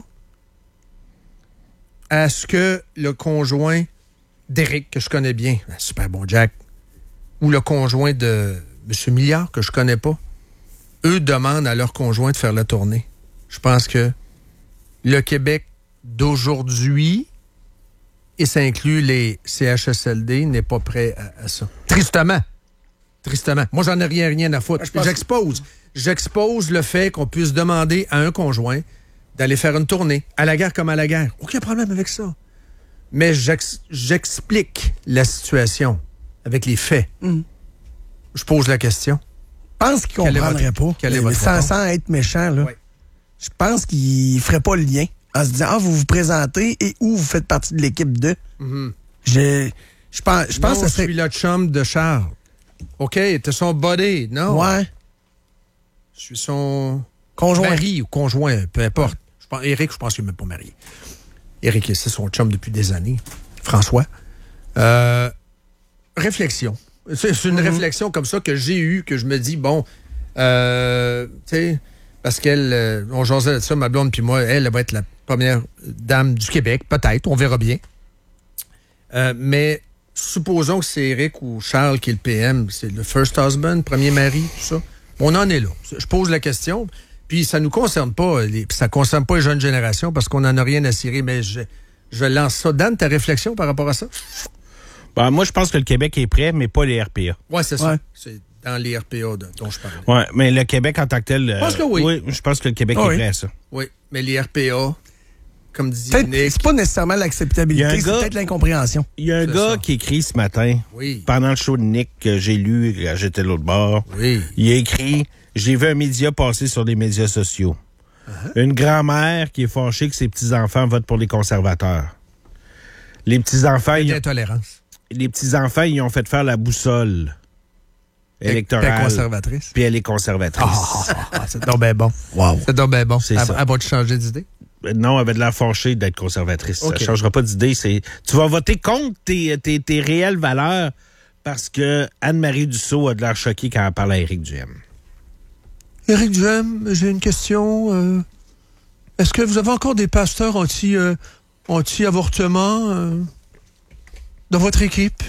est-ce que le conjoint d'Éric, que je connais bien, super bon Jack, ou le conjoint de M. Milliard, que je connais pas, eux demandent à leur conjoint de faire la tournée? Je pense que le Québec d'aujourd'hui, et ça inclut les CHSLD, n'est pas prêt à ça. Tristement. Moi, j'en ai rien à foutre. J'expose le fait qu'on puisse demander à un conjoint d'aller faire une tournée, à la guerre comme à la guerre. Aucun problème avec ça. Mais j'explique la situation avec les faits. Je pose la question. Je pense qu'il ne comprendrait pas. Sans être méchant, là. Oui. Je pense qu'il ne ferait pas le lien en se disant, vous vous présentez et où vous faites partie de l'équipe de. Je pense que ça serait... Je suis le chum de Charles. OK, t'es son buddy, non? Ouais. Je suis son conjoint. Mari ou conjoint, peu importe. Éric, je pense qu'il n'est même pas marié. Éric, c'est son chum depuis des années. François. Réflexion. C'est une réflexion comme ça que j'ai eue, que je me dis, bon, tu sais, parce qu'elle, on jasait de ça, ma blonde puis moi, elle va être la première dame du Québec, peut-être, on verra bien. Mais supposons que c'est Éric ou Charles qui est le PM, c'est le first husband, premier mari, tout ça. On en est là. Je pose la question, puis ça nous concerne pas, ça concerne pas les jeunes générations parce qu'on n'en a rien à cirer, mais je lance ça. Dan, ta réflexion par rapport à ça? Ben, moi, je pense que le Québec est prêt, mais pas les RPA. Oui, c'est ça. C'est dans les RPA dont je parlais. Oui, mais le Québec en tant que tel... Je pense que oui. Oui, je pense que le Québec est prêt à ça. Oui, mais les RPA... Comme dit Nick, c'est pas nécessairement l'acceptabilité, c'est peut-être l'incompréhension. Il y a un gars qui écrit ce matin, pendant le show de Nick que j'ai lu quand j'étais de l'autre bord. Oui. Il a écrit « J'ai vu un média passer sur les médias sociaux. Une grand-mère qui est fâchée que ses petits-enfants votent pour les conservateurs. Les petits-enfants... L'intolérance. Les petits-enfants, ils ont fait faire la boussole électorale. Elle est conservatrice. Puis elle est conservatrice. C'est donc bien bon. Wow. C'est donc bien bon. C'est ça. Elle va-tu changer d'idée? Non, elle avait de l'air fâchée d'être conservatrice. Okay. Ça ne changera pas d'idée. Tu vas voter contre tes réelles valeurs parce que Anne-Marie Dussault a de l'air choquée quand elle parle à Éric Duhem. Éric Duhem, j'ai une question. Est-ce que vous avez encore des pasteurs anti-avortement dans votre équipe?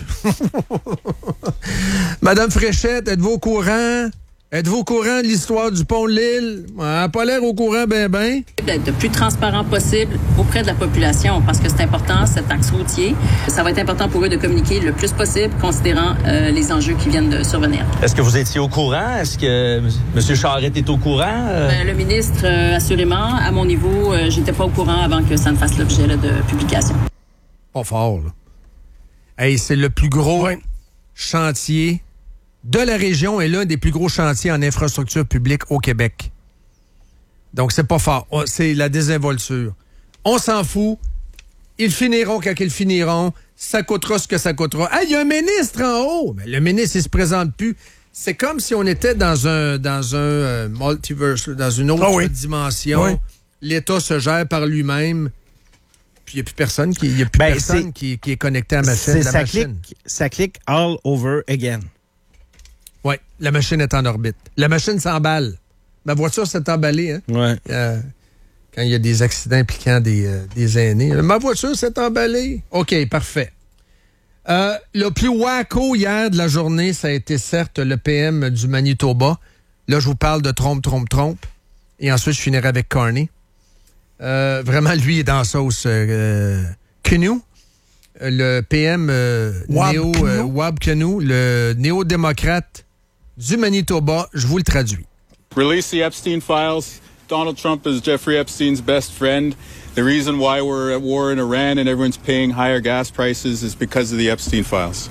Madame Fréchette, êtes-vous au courant? Êtes-vous au courant de l'histoire du pont de l'île? Elle n'a pas l'air au courant, ben. D'être le plus transparent possible auprès de la population, parce que c'est important, cet axe routier. Ça va être important pour eux de communiquer le plus possible, considérant les enjeux qui viennent de survenir. Est-ce que vous étiez au courant? Est-ce que M. Charette est au courant? Le ministre, assurément. À mon niveau, j'étais pas au courant avant que ça ne fasse l'objet de publication. Pas fort, là. Hey, c'est le plus gros chantier de la région et l'un des plus gros chantiers en infrastructure publique au Québec. Donc, c'est pas fort. C'est la désinvolture. On s'en fout. Ils finiront quand ils finiront. Ça coûtera ce que ça coûtera. Ah, il y a un ministre en haut. Mais le ministre, il se présente plus. C'est comme si on était dans un multiverse, dans une autre dimension. Oui. L'État se gère par lui-même. Puis il n'y a plus personne qui est connecté à la machine. Ça clique all over again. Oui, la machine est en orbite. La machine s'emballe. Ma voiture s'est emballée. Hein? Ouais. Quand il y a des accidents impliquant des aînés. Ma voiture s'est emballée. OK, parfait. Le plus wacko hier de la journée, ça a été certes le PM du Manitoba. Là, je vous parle de Trompe. Et ensuite, je finirai avec Carney. Vraiment, lui est dans la sauce. Canoe, le PM Wab Canoe, le néo-démocrate du Manitoba, je vous le traduis. Release the Epstein files. Donald Trump is Jeffrey Epstein's best friend. The reason why we're at war in Iran and everyone's paying higher gas prices is because of the Epstein files.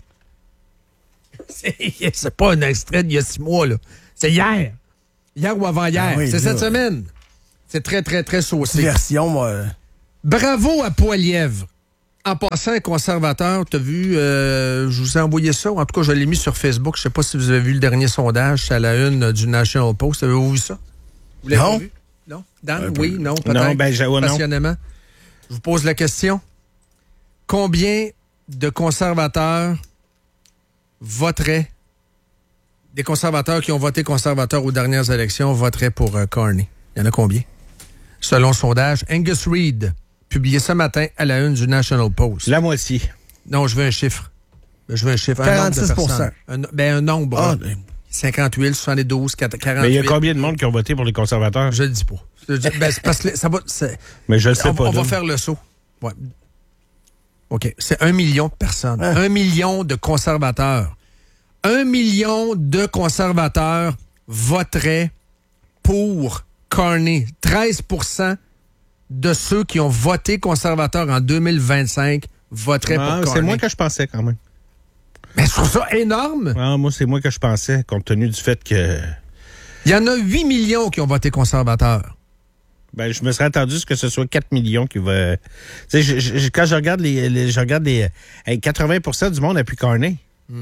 C'est pas un extrait d'il y a 6 mois, là. C'est hier. Hier ou avant-hier. C'est cette semaine. C'est très, très, très saucé. Version, moi. Bravo à Poilièvre. En passant, un conservateur, t'as vu, je vous ai envoyé ça, en tout cas, je l'ai mis sur Facebook. Je sais pas si vous avez vu le dernier sondage, c'est à la une du National Post. Avez-vous vu ça? Vous l'avez vu? Non? Dan? Oui? Non? Peut-être? Non, passionnément. Je vous pose la question. Combien de conservateurs voteraient, des conservateurs qui ont voté conservateur aux dernières élections, voteraient pour Carney? Il y en a combien? Selon le sondage, Angus Reid, publié ce matin à la une du National Post. La moitié. Non, je veux un chiffre. Je veux un chiffre. 46%. Un nombre. Ah, 58, 72, 48. Mais il y a combien de monde qui ont voté pour les conservateurs? Je le dis pas. C'est parce que ça va... Mais je le sais pas. On va faire le saut. Ouais. OK. C'est 1 million de personnes. 1 million de conservateurs. 1 million de conservateurs voteraient pour Carney. 13% de ceux qui ont voté conservateur en 2025 voteraient pour Carney. C'est moins que je pensais quand même. Mais je trouve ça énorme. Ah, moi, c'est moins que je pensais, compte tenu du fait que... Il y en a 8 millions qui ont voté conservateur. Ben, je me serais attendu que ce soit 4 millions qui va... Tu sais, quand je regarde les 80% du monde appuie Carney.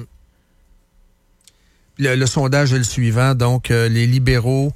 Le sondage est le suivant. Donc, les libéraux...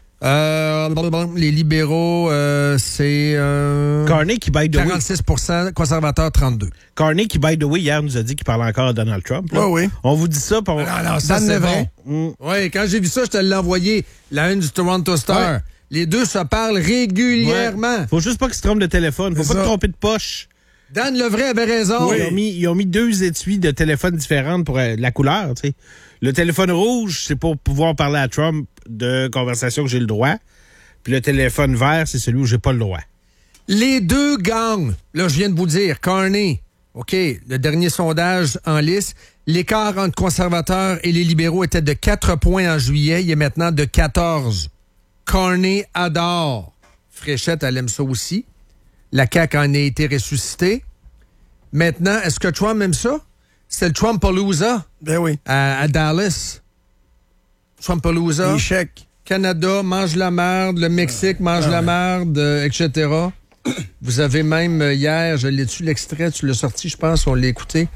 c'est... Carney qui, by the way... 46%, conservateurs, 32%. Carney qui, by the way, hier nous a dit qu'il parlait encore à Donald Trump. Là. Oui. On vous dit ça pour... Non, ça, c'est vrai. Bon. Oui, quand j'ai vu ça, je te l'ai envoyé. La une du Toronto Star. Ouais. Les deux se parlent régulièrement. Ouais. Faut juste pas qu'ils se trompent de téléphone. Faut pas te tromper de poche. Dan Levray avait raison. Oui. Ils ont mis 2 étuis de téléphone différentes pour la couleur, tu sais. Le téléphone rouge, c'est pour pouvoir parler à Trump de conversation que j'ai le droit. Puis le téléphone vert, c'est celui où j'ai pas le droit. Les deux gagnent. Là, je viens de vous dire, Carney. OK, le dernier sondage en liste. L'écart entre conservateurs et les libéraux était de 4 points en juillet. Il est maintenant de 14. Carney adore. Fréchette, elle aime ça aussi. La CAQ en a été ressuscitée. Maintenant, est-ce que Trump aime ça? C'est le Trumpalooza. Ben oui. À Dallas. Trumpalooza. Échec. Canada mange la merde. Le Mexique mange la merde, etc. Vous avez même, hier, je l'ai-tu l'extrait, tu l'as sorti, je pense, on l'a écouté.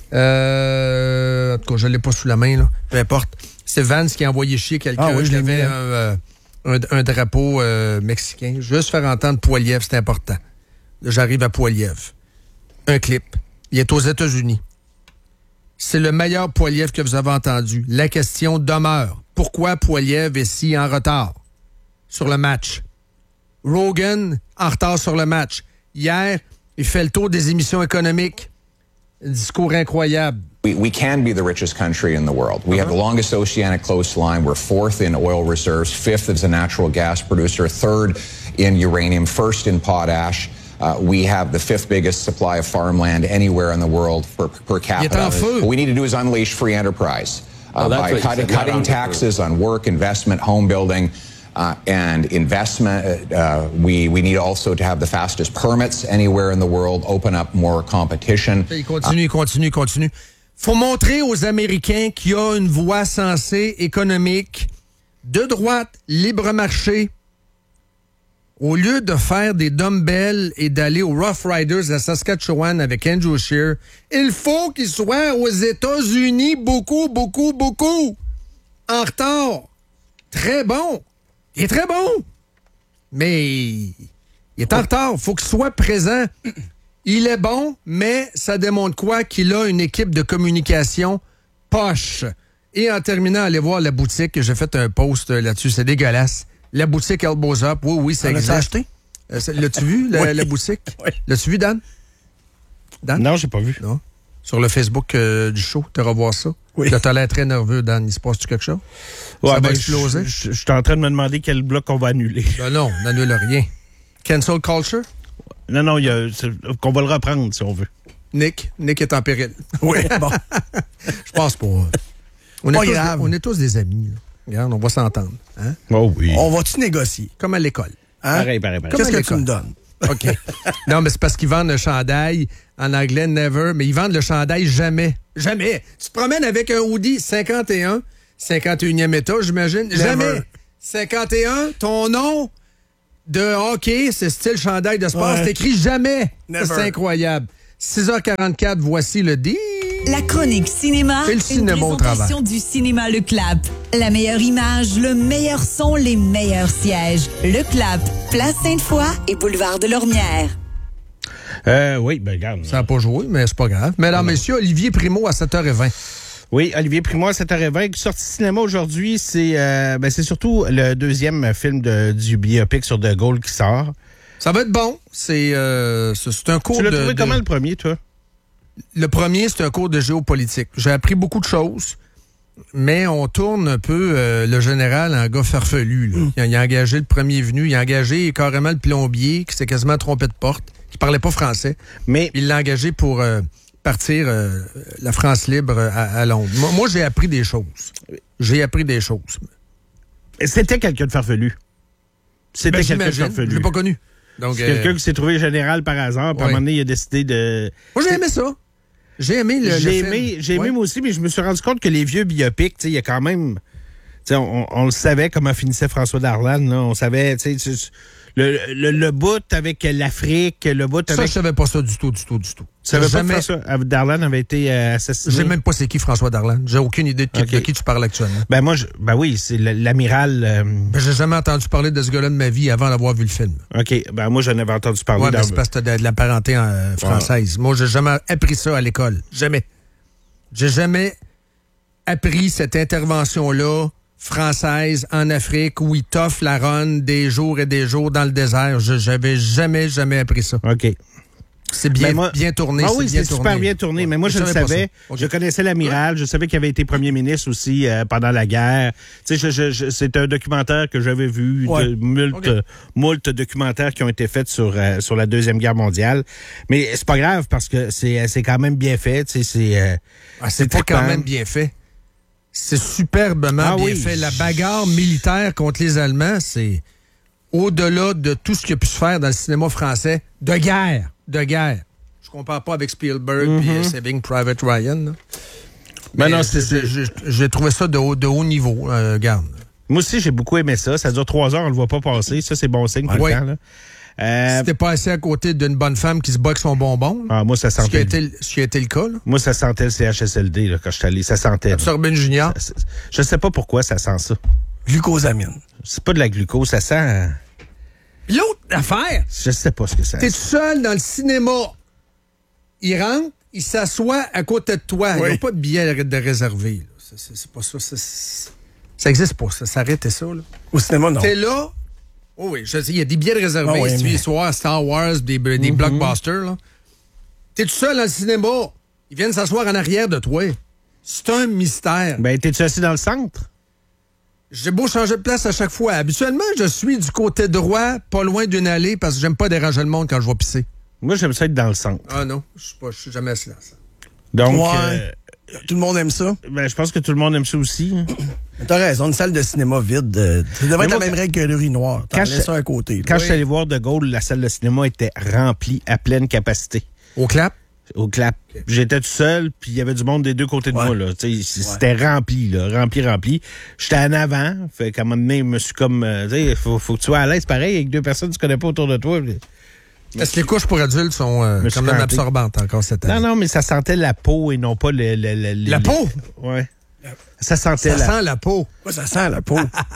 En tout cas, je l'ai pas sous la main, là. Peu importe. C'est Vance qui a envoyé chier quelqu'un. Ah oui, je l'avais un drapeau mexicain. Juste faire entendre Poiliev, c'est important. Là, j'arrive à Poiliev. Un clip. Il est aux États-Unis. C'est le meilleur Poiliev que vous avez entendu. La question demeure. Pourquoi Poiliev est si en retard sur le match? Rogan, en retard sur le match. Hier, il fait le tour des émissions économiques. Un discours incroyable. We can be the richest country in the world. We have the longest oceanic coastline. We're 4th in oil reserves, 5th as a natural gas producer, 3rd in uranium, 1st in potash. We have the 5th biggest supply of farmland anywhere in the world per capita. What we need to do is unleash free enterprise by cutting taxes on work, investment, home building, and investment. We need also to have the fastest permits anywhere in the world, open up more competition. Il continue. Faut montrer aux Américains qu'il y a une voie sensée économique de droite, libre marché. Au lieu de faire des dumbbells et d'aller aux Rough Riders à Saskatchewan avec Andrew Scheer, il faut qu'il soit aux États-Unis beaucoup en retard. Très bon. Il est très bon. Mais il est en retard. Il faut qu'il soit présent. Il est bon, mais ça démontre quoi? Qu'il a une équipe de communication poche. Et en terminant, allez voir la boutique. J'ai fait un post là-dessus. C'est dégueulasse. La boutique Elbows Up. Oui, ça existe. L'as-tu acheté? L'as-tu vu, la boutique? Oui. L'as-tu vu, Dan? Non, j'ai pas vu. Non. Sur le Facebook du show, tu vas voir ça. Oui. Là, t'as l'air très nerveux, Dan. Il se passe-tu quelque chose? Ouais, Ça va exploser? Je suis en train de me demander quel bloc on va annuler. Non, on n'annule rien. Cancel culture? Non, qu'on va le reprendre, si on veut. Nick est en péril. Oui, bon. Je pense pas. On est tous des amis. Là. Regarde, on va s'entendre. Hein? Oh oui. On va-tu négocier? Comme à l'école. Hein? Pareil. Qu'est-ce que tu me donnes? OK. Non, mais c'est parce qu'ils vendent le chandail en anglais never, mais ils vendent le chandail jamais. Jamais. Tu te promènes avec un hoodie 51, 51e état, j'imagine. Never. Jamais. 51, ton nom de hockey, c'est style chandail de sport, c'est écrit jamais. Never. C'est incroyable. 6h44, voici le deal. La chronique cinéma, C'est le cinéma au présentation du cinéma Le Clap. La meilleure image, le meilleur son, les meilleurs sièges. Le Clap, Place Sainte-Foy et Boulevard de Lormière. Oui, ben regarde. Ça n'a pas joué, mais c'est pas grave. Mesdames, messieurs, Olivier Primo à 7h20. Oui, Olivier Primois, 7h20. Sorti cinéma aujourd'hui, c'est surtout le deuxième film du biopic sur De Gaulle qui sort. Ça va être bon. C'est un cours Tu l'as trouvé comment le premier, toi? Le premier, c'est un cours de géopolitique. J'ai appris beaucoup de choses, mais on tourne un peu le général en gars farfelu. Là. Il a engagé le premier venu, il a engagé carrément le plombier qui s'est quasiment trompé de porte, qui parlait pas français, mais il l'a engagé pour partir la France libre à Londres. Moi, j'ai appris des choses. C'était quelqu'un de farfelu. C'était quelqu'un de farfelu. Je l'ai pas connu. Donc, c'est quelqu'un qui s'est trouvé général par hasard. Puis à un moment donné, il a décidé de... Moi, j'ai aimé ça. J'ai aimé J'ai aimé moi aussi, mais je me suis rendu compte que les vieux biopics, il y a quand même... On le savait comment finissait François Darlan. Là. On savait... Le bout avec l'Afrique, le bout avec... Ça, je savais pas ça du tout. Tu savais pas que François Darlan avait été assassiné? Je sais même pas c'est qui François Darlan. J'ai aucune idée de qui tu parles actuellement. Oui, c'est l'amiral... j'ai jamais entendu parler de ce gars-là de ma vie avant d'avoir vu le film. OK. moi, j'en avais entendu parler. Ouais, mais c'est parce que t'as de la parenté française. Moi, j'ai jamais appris ça à l'école. Jamais. J'ai jamais appris cette intervention-là française en Afrique où il toffe la ronde des jours et des jours dans le désert. J'avais jamais appris ça. OK. C'est bien tourné. Ah oui, c'est super bien tourné. Mais moi, je le savais. Okay. Je connaissais l'amiral. Je savais qu'il avait été premier ministre aussi pendant la guerre. Tu sais, c'est un documentaire que j'avais vu. Moult documentaires qui ont été faits sur la Deuxième Guerre mondiale. Mais c'est pas grave parce que c'est quand même bien fait. Tu sais, c'est pas quand même bien fait. C'est superbement bien fait. La bagarre militaire contre les Allemands, c'est au-delà de tout ce qui a pu se faire dans le cinéma français de guerre. Je compare pas avec Spielberg et Saving Private Ryan. Mais non, j'ai trouvé ça de haut niveau. Garde. Moi aussi, j'ai beaucoup aimé ça. Ça dure 3 heures, on le voit pas passer. Ça, c'est bon signe tout le temps. Là. Si t'es pas assis à côté d'une bonne femme qui se bat avec son bonbon, moi, ça sentait. Ce qui a été le cas. Là. Moi, ça sentait le CHSLD là, quand je suis allé. Ça sentait. Sorbonne Junior. Je sais pas pourquoi ça sent ça. Glucosamine. C'est pas de la glucose, ça sent... L'autre affaire... Je sais pas ce que ça sent. T'es tout seul dans le cinéma. Il rentre, il s'assoit à côté de toi. Il n'y a pas de billet de réservé. Là. C'est pas ça. Ça existe pas, ça. Ça arrête ça. Là. Au cinéma, non. T'es là... Oh oui, il y a des billets de réservés. Si tu veux soir Star Wars, des blockbusters. Là. T'es tout seul dans le cinéma. Ils viennent s'asseoir en arrière de toi. C'est un mystère. T'es-tu assis dans le centre? J'ai beau changer de place à chaque fois. Habituellement, je suis du côté droit, pas loin d'une allée, parce que j'aime pas déranger le monde quand je vais pisser. Moi, j'aime ça être dans le centre. Ah non, je suis jamais assis dans ça. Donc, tout le monde aime ça? Je pense que tout le monde aime ça aussi. T'as raison, une salle de cinéma vide. Ça devrait être la même règle que le Urinoir. T'en laisses ça à côté. Quand je suis allé voir De Gaulle, la salle de cinéma était remplie à pleine capacité. Au clap? Au clap. Okay. J'étais tout seul, puis il y avait du monde des deux côtés de moi. Là. C'était rempli, là, rempli. J'étais en avant. Fait qu'à un moment donné, je me suis comme... faut que tu sois à l'aise, pareil, avec 2 personnes que tu connais pas autour de toi. Est-ce que les couches pour adultes sont quand même absorbantes encore cette année? Non, mais ça sentait la peau et non pas la peau? Ouais. Ça sentait sent la peau. Ouais, ça sent la peau.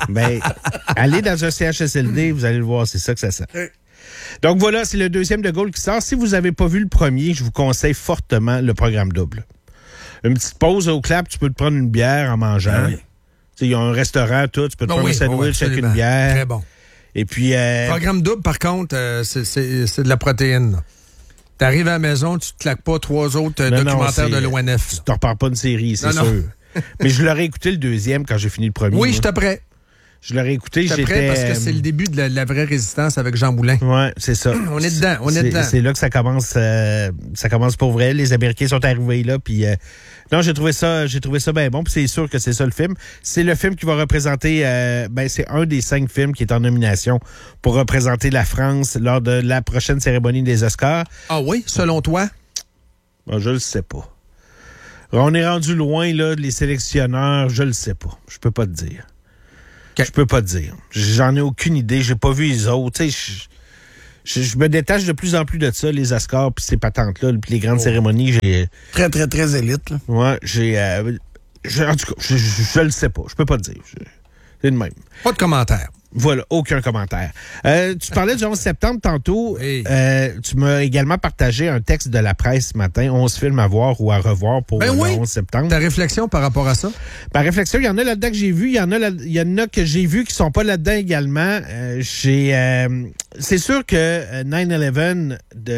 Allez dans un CHSLD, vous allez le voir, c'est ça que ça sent. Donc voilà, c'est le deuxième De Gaulle qui sort. Si vous n'avez pas vu le premier, je vous conseille fortement le programme double. Une petite pause au clap, tu peux te prendre une bière en mangeant. Il y a un restaurant, tout, tu peux te prendre un sandwich avec une bière. Très bon. Et puis... Programme double, par contre, c'est de la protéine. T'arrives à la maison, tu te claques pas 3 autres documentaires de l'ONF. Tu te repars pas une série, c'est sûr. Mais je l'aurais écouté le deuxième quand j'ai fini le premier. Oui, j'étais prêt. Je l'aurais écouté, j'étais prêt parce que c'est le début de la vraie résistance avec Jean Moulin. Oui, c'est ça. On est dedans. C'est là que ça commence pour vrai. Les Américains sont arrivés là, puis non, j'ai trouvé ça bien bon. Puis c'est sûr que c'est ça le film. C'est le film qui va représenter, c'est un des 5 films qui est en nomination pour représenter la France lors de la prochaine cérémonie des Oscars. Ah oui, selon toi? Je le sais pas. On est rendu loin là, les sélectionneurs, je le sais pas. Je peux pas te dire. Je peux pas te dire. J'en ai aucune idée. J'ai pas vu les autres. Je me détache de plus en plus de ça, les Oscars, puis ces patentes-là, puis les grandes cérémonies. J'ai très, très, très élite. Là. Ouais, en tout cas, je le sais pas. Je peux pas te dire. C'est le même. Pas de commentaire. Voilà, aucun commentaire. Tu parlais du 11 septembre tantôt. Oui. Tu m'as également partagé un texte de la presse ce matin, 11 films à voir ou à revoir pour le 11 septembre. Ta réflexion par rapport à ça? Ma réflexion, il y en a là-dedans que j'ai vu, il y en a que j'ai vu qui sont pas là-dedans également. C'est sûr que 9/11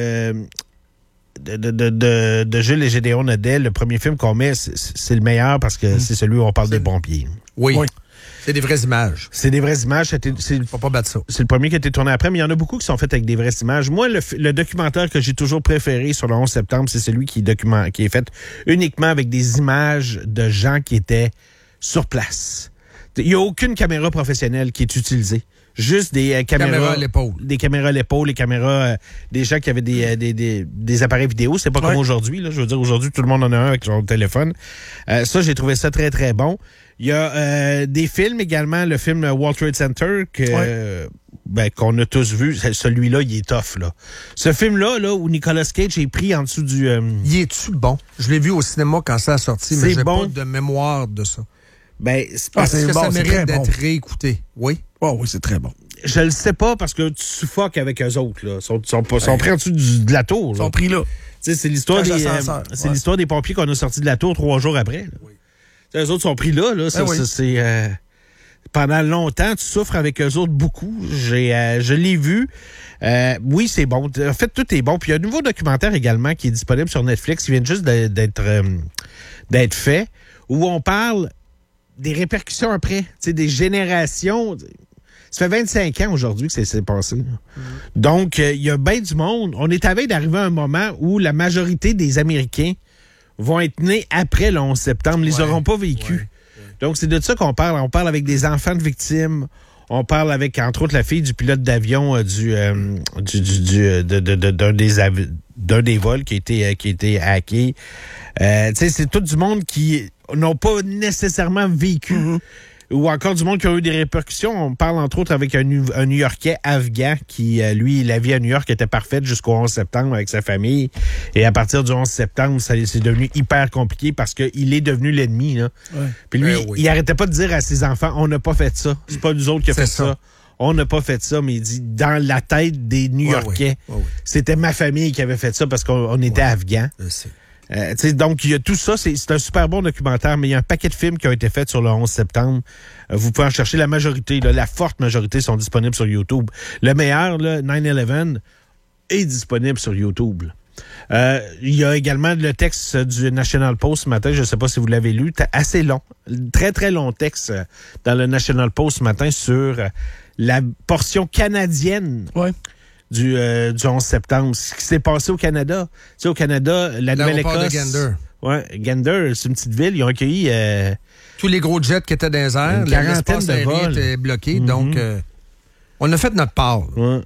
de Jules et Gédéon Nodel, le premier film qu'on met, c'est le meilleur parce que c'est celui où on parle des pompiers. Oui. C'est des vraies images. C'est des vraies images. Faut pas battre ça. C'est le premier qui a été tourné après, mais il y en a beaucoup qui sont faits avec des vraies images. Moi, le documentaire que j'ai toujours préféré sur le 11 septembre, c'est celui qui est fait uniquement avec des images de gens qui étaient sur place. Il n'y a aucune caméra professionnelle qui est utilisée. Juste des caméras à l'épaule. Des caméras à l'épaule, les caméras des gens qui avaient des appareils vidéo. C'est pas comme aujourd'hui. Là. Je veux dire, aujourd'hui, tout le monde en a un avec son téléphone. Ça, j'ai trouvé ça très, très bon. Il y a des films également, le film World Trade Center qu'on a tous vu. Celui-là, il est tough. Là. Ce film-là, où Nicolas Cage est pris en dessous du... Il est-tu bon? Je l'ai vu au cinéma quand ça a sorti, mais j'ai bon. pas de mémoire de ça. C'est parce que bon, ça mérite très d'être bon. réécouté. Oui? Oh, oui, c'est très bon. Je le sais pas parce que tu suffoques avec eux autres. Là. Ils sont pris en dessous de la tour. Ils sont pris là. C'est l'histoire l'histoire des pompiers qu'on a sortis de la tour 3 jours après. Là. Oui. Eux autres sont pris là. Pendant longtemps, tu souffres avec eux autres beaucoup. Je l'ai vu. Oui, c'est bon. En fait, tout est bon. Puis il y a un nouveau documentaire également qui est disponible sur Netflix qui vient juste d'être fait, où on parle des répercussions après, des générations. Ça fait 25 ans aujourd'hui que ça s'est passé. Donc, il y a bien du monde. On est à veille d'arriver à un moment où la majorité des Américains vont être nés après le 11 septembre. Ils les auront pas vécu. Donc, c'est de ça qu'on parle. On parle avec des enfants de victimes. On parle avec, entre autres, la fille du pilote d'avion d'un des vols qui a été hacké. C'est tout du monde qui n'ont pas nécessairement vécu. Ou encore du monde qui a eu des répercussions. On parle entre autres avec un New-Yorkais afghan qui, lui, la vie à New York était parfaite jusqu'au 11 septembre avec sa famille. Et à partir du 11 septembre, c'est devenu hyper compliqué parce qu'il est devenu l'ennemi. Là. Ouais. Puis lui, il arrêtait pas de dire à ses enfants, on n'a pas fait ça. C'est pas nous autres qui a fait ça. On n'a pas fait ça, mais il dit, dans la tête des New-Yorkais, c'était ma famille qui avait fait ça parce qu'on était afghans. Donc, il y a tout ça. C'est un super bon documentaire, mais il y a un paquet de films qui ont été faits sur le 11 septembre. Vous pouvez en chercher la majorité. La forte majorité sont disponibles sur YouTube. Le meilleur, 9/11, est disponible sur YouTube. Il y a également le texte du National Post ce matin. Je ne sais pas si vous l'avez lu. Assez long. Très, très long texte dans le National Post ce matin sur la portion canadienne. Ouais. Du 11 septembre. Ce qui s'est passé au Canada. Tu sais, au Canada, la Nouvelle-Écosse... de Gander. Ouais, Gander, c'est une petite ville. Ils ont accueilli... tous les gros jets qui étaient dans les airs. Une quarantaine de vols. Était bloqué. Donc, on a fait notre part. Ouais.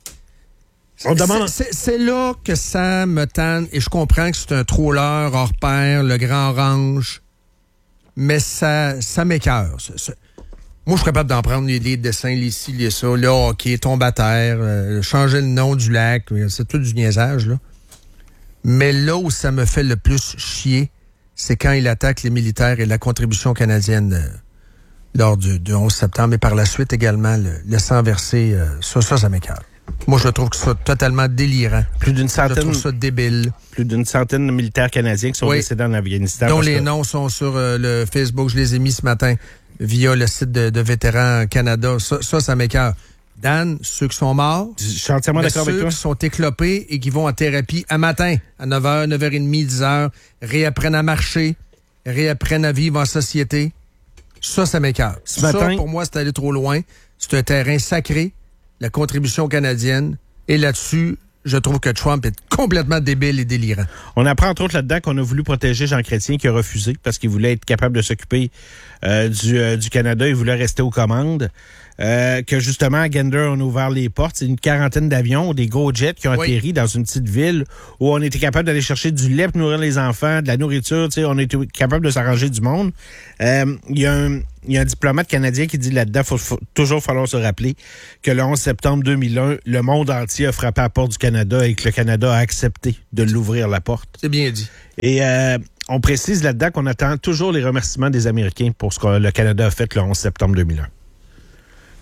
On demande... C'est là que ça me tanne. Et je comprends que c'est un troller hors pair, le grand orange. Mais ça m'écœure. Moi, je suis capable d'en prendre les dessins, les ci, les ça, le hockey, tombe à terre, changer le nom du lac, c'est tout du niaisage, là. Mais là où ça me fait le plus chier, c'est quand il attaque les militaires et la contribution canadienne lors du 11 septembre et par la suite également le sang versé. Ça m'écœure. Moi, je trouve que c'est totalement délirant. Plus d'une centaine. Je trouve ça débile. Plus d'une centaine de militaires canadiens qui sont décédés en Afghanistan. Dont les noms sont sur le Facebook. Je les ai mis ce matin via le site de Vétérans Canada. Ça m'écœure. Dan, ceux qui sont morts, je suis entièrement d'accord avec toi. Ceux qui sont éclopés et qui vont en thérapie à matin, à 9h, 9h30, 10h, réapprennent à marcher, réapprennent à vivre en société. Ça m'écœure. Ça, pour moi, c'est aller trop loin. C'est un terrain sacré, la contribution canadienne. Et là-dessus, je trouve que Trump est complètement débile et délirant. On apprend entre autres là-dedans qu'on a voulu protéger Jean Chrétien qui a refusé parce qu'il voulait être capable de s'occuper du Canada. Il voulait rester aux commandes. Que justement, à Gander, on a ouvert les portes. C'est une quarantaine d'avions, des gros jets qui ont atterri dans une petite ville où on était capable d'aller chercher du lait pour nourrir les enfants, de la nourriture. On était capable de s'arranger du monde. Il y a un diplomate canadien qui dit là-dedans, faut toujours falloir se rappeler que le 11 septembre 2001, le monde entier a frappé à la porte du Canada et que le Canada a accepté de l'ouvrir la porte. C'est bien dit. Et on précise là-dedans qu'on attend toujours les remerciements des Américains pour ce que le Canada a fait le 11 septembre 2001.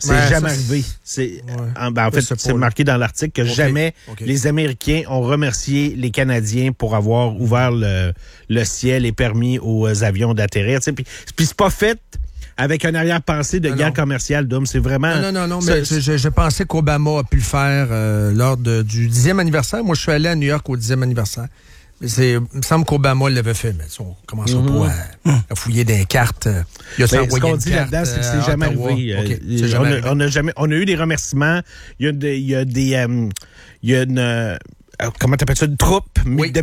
C'est jamais arrivé. En fait, c'est marqué dans l'article que jamais les Américains ont remercié les Canadiens pour avoir ouvert le ciel et permis aux avions d'atterrir. Puis c'est pas fait avec un arrière-pensée de guerre commerciale, Dom. C'est vraiment... Non, mais je pensais qu'Obama a pu le faire lors du 10e anniversaire. Moi, je suis allé à New York au 10e anniversaire. Il me semble qu'Obama l'avait fait, mais on commencera pas à fouiller des cartes. Ce qu'on dit là-dedans, c'est que c'est jamais arrivé. On a eu des remerciements. Il y a une comment t'appelles ça, une troupe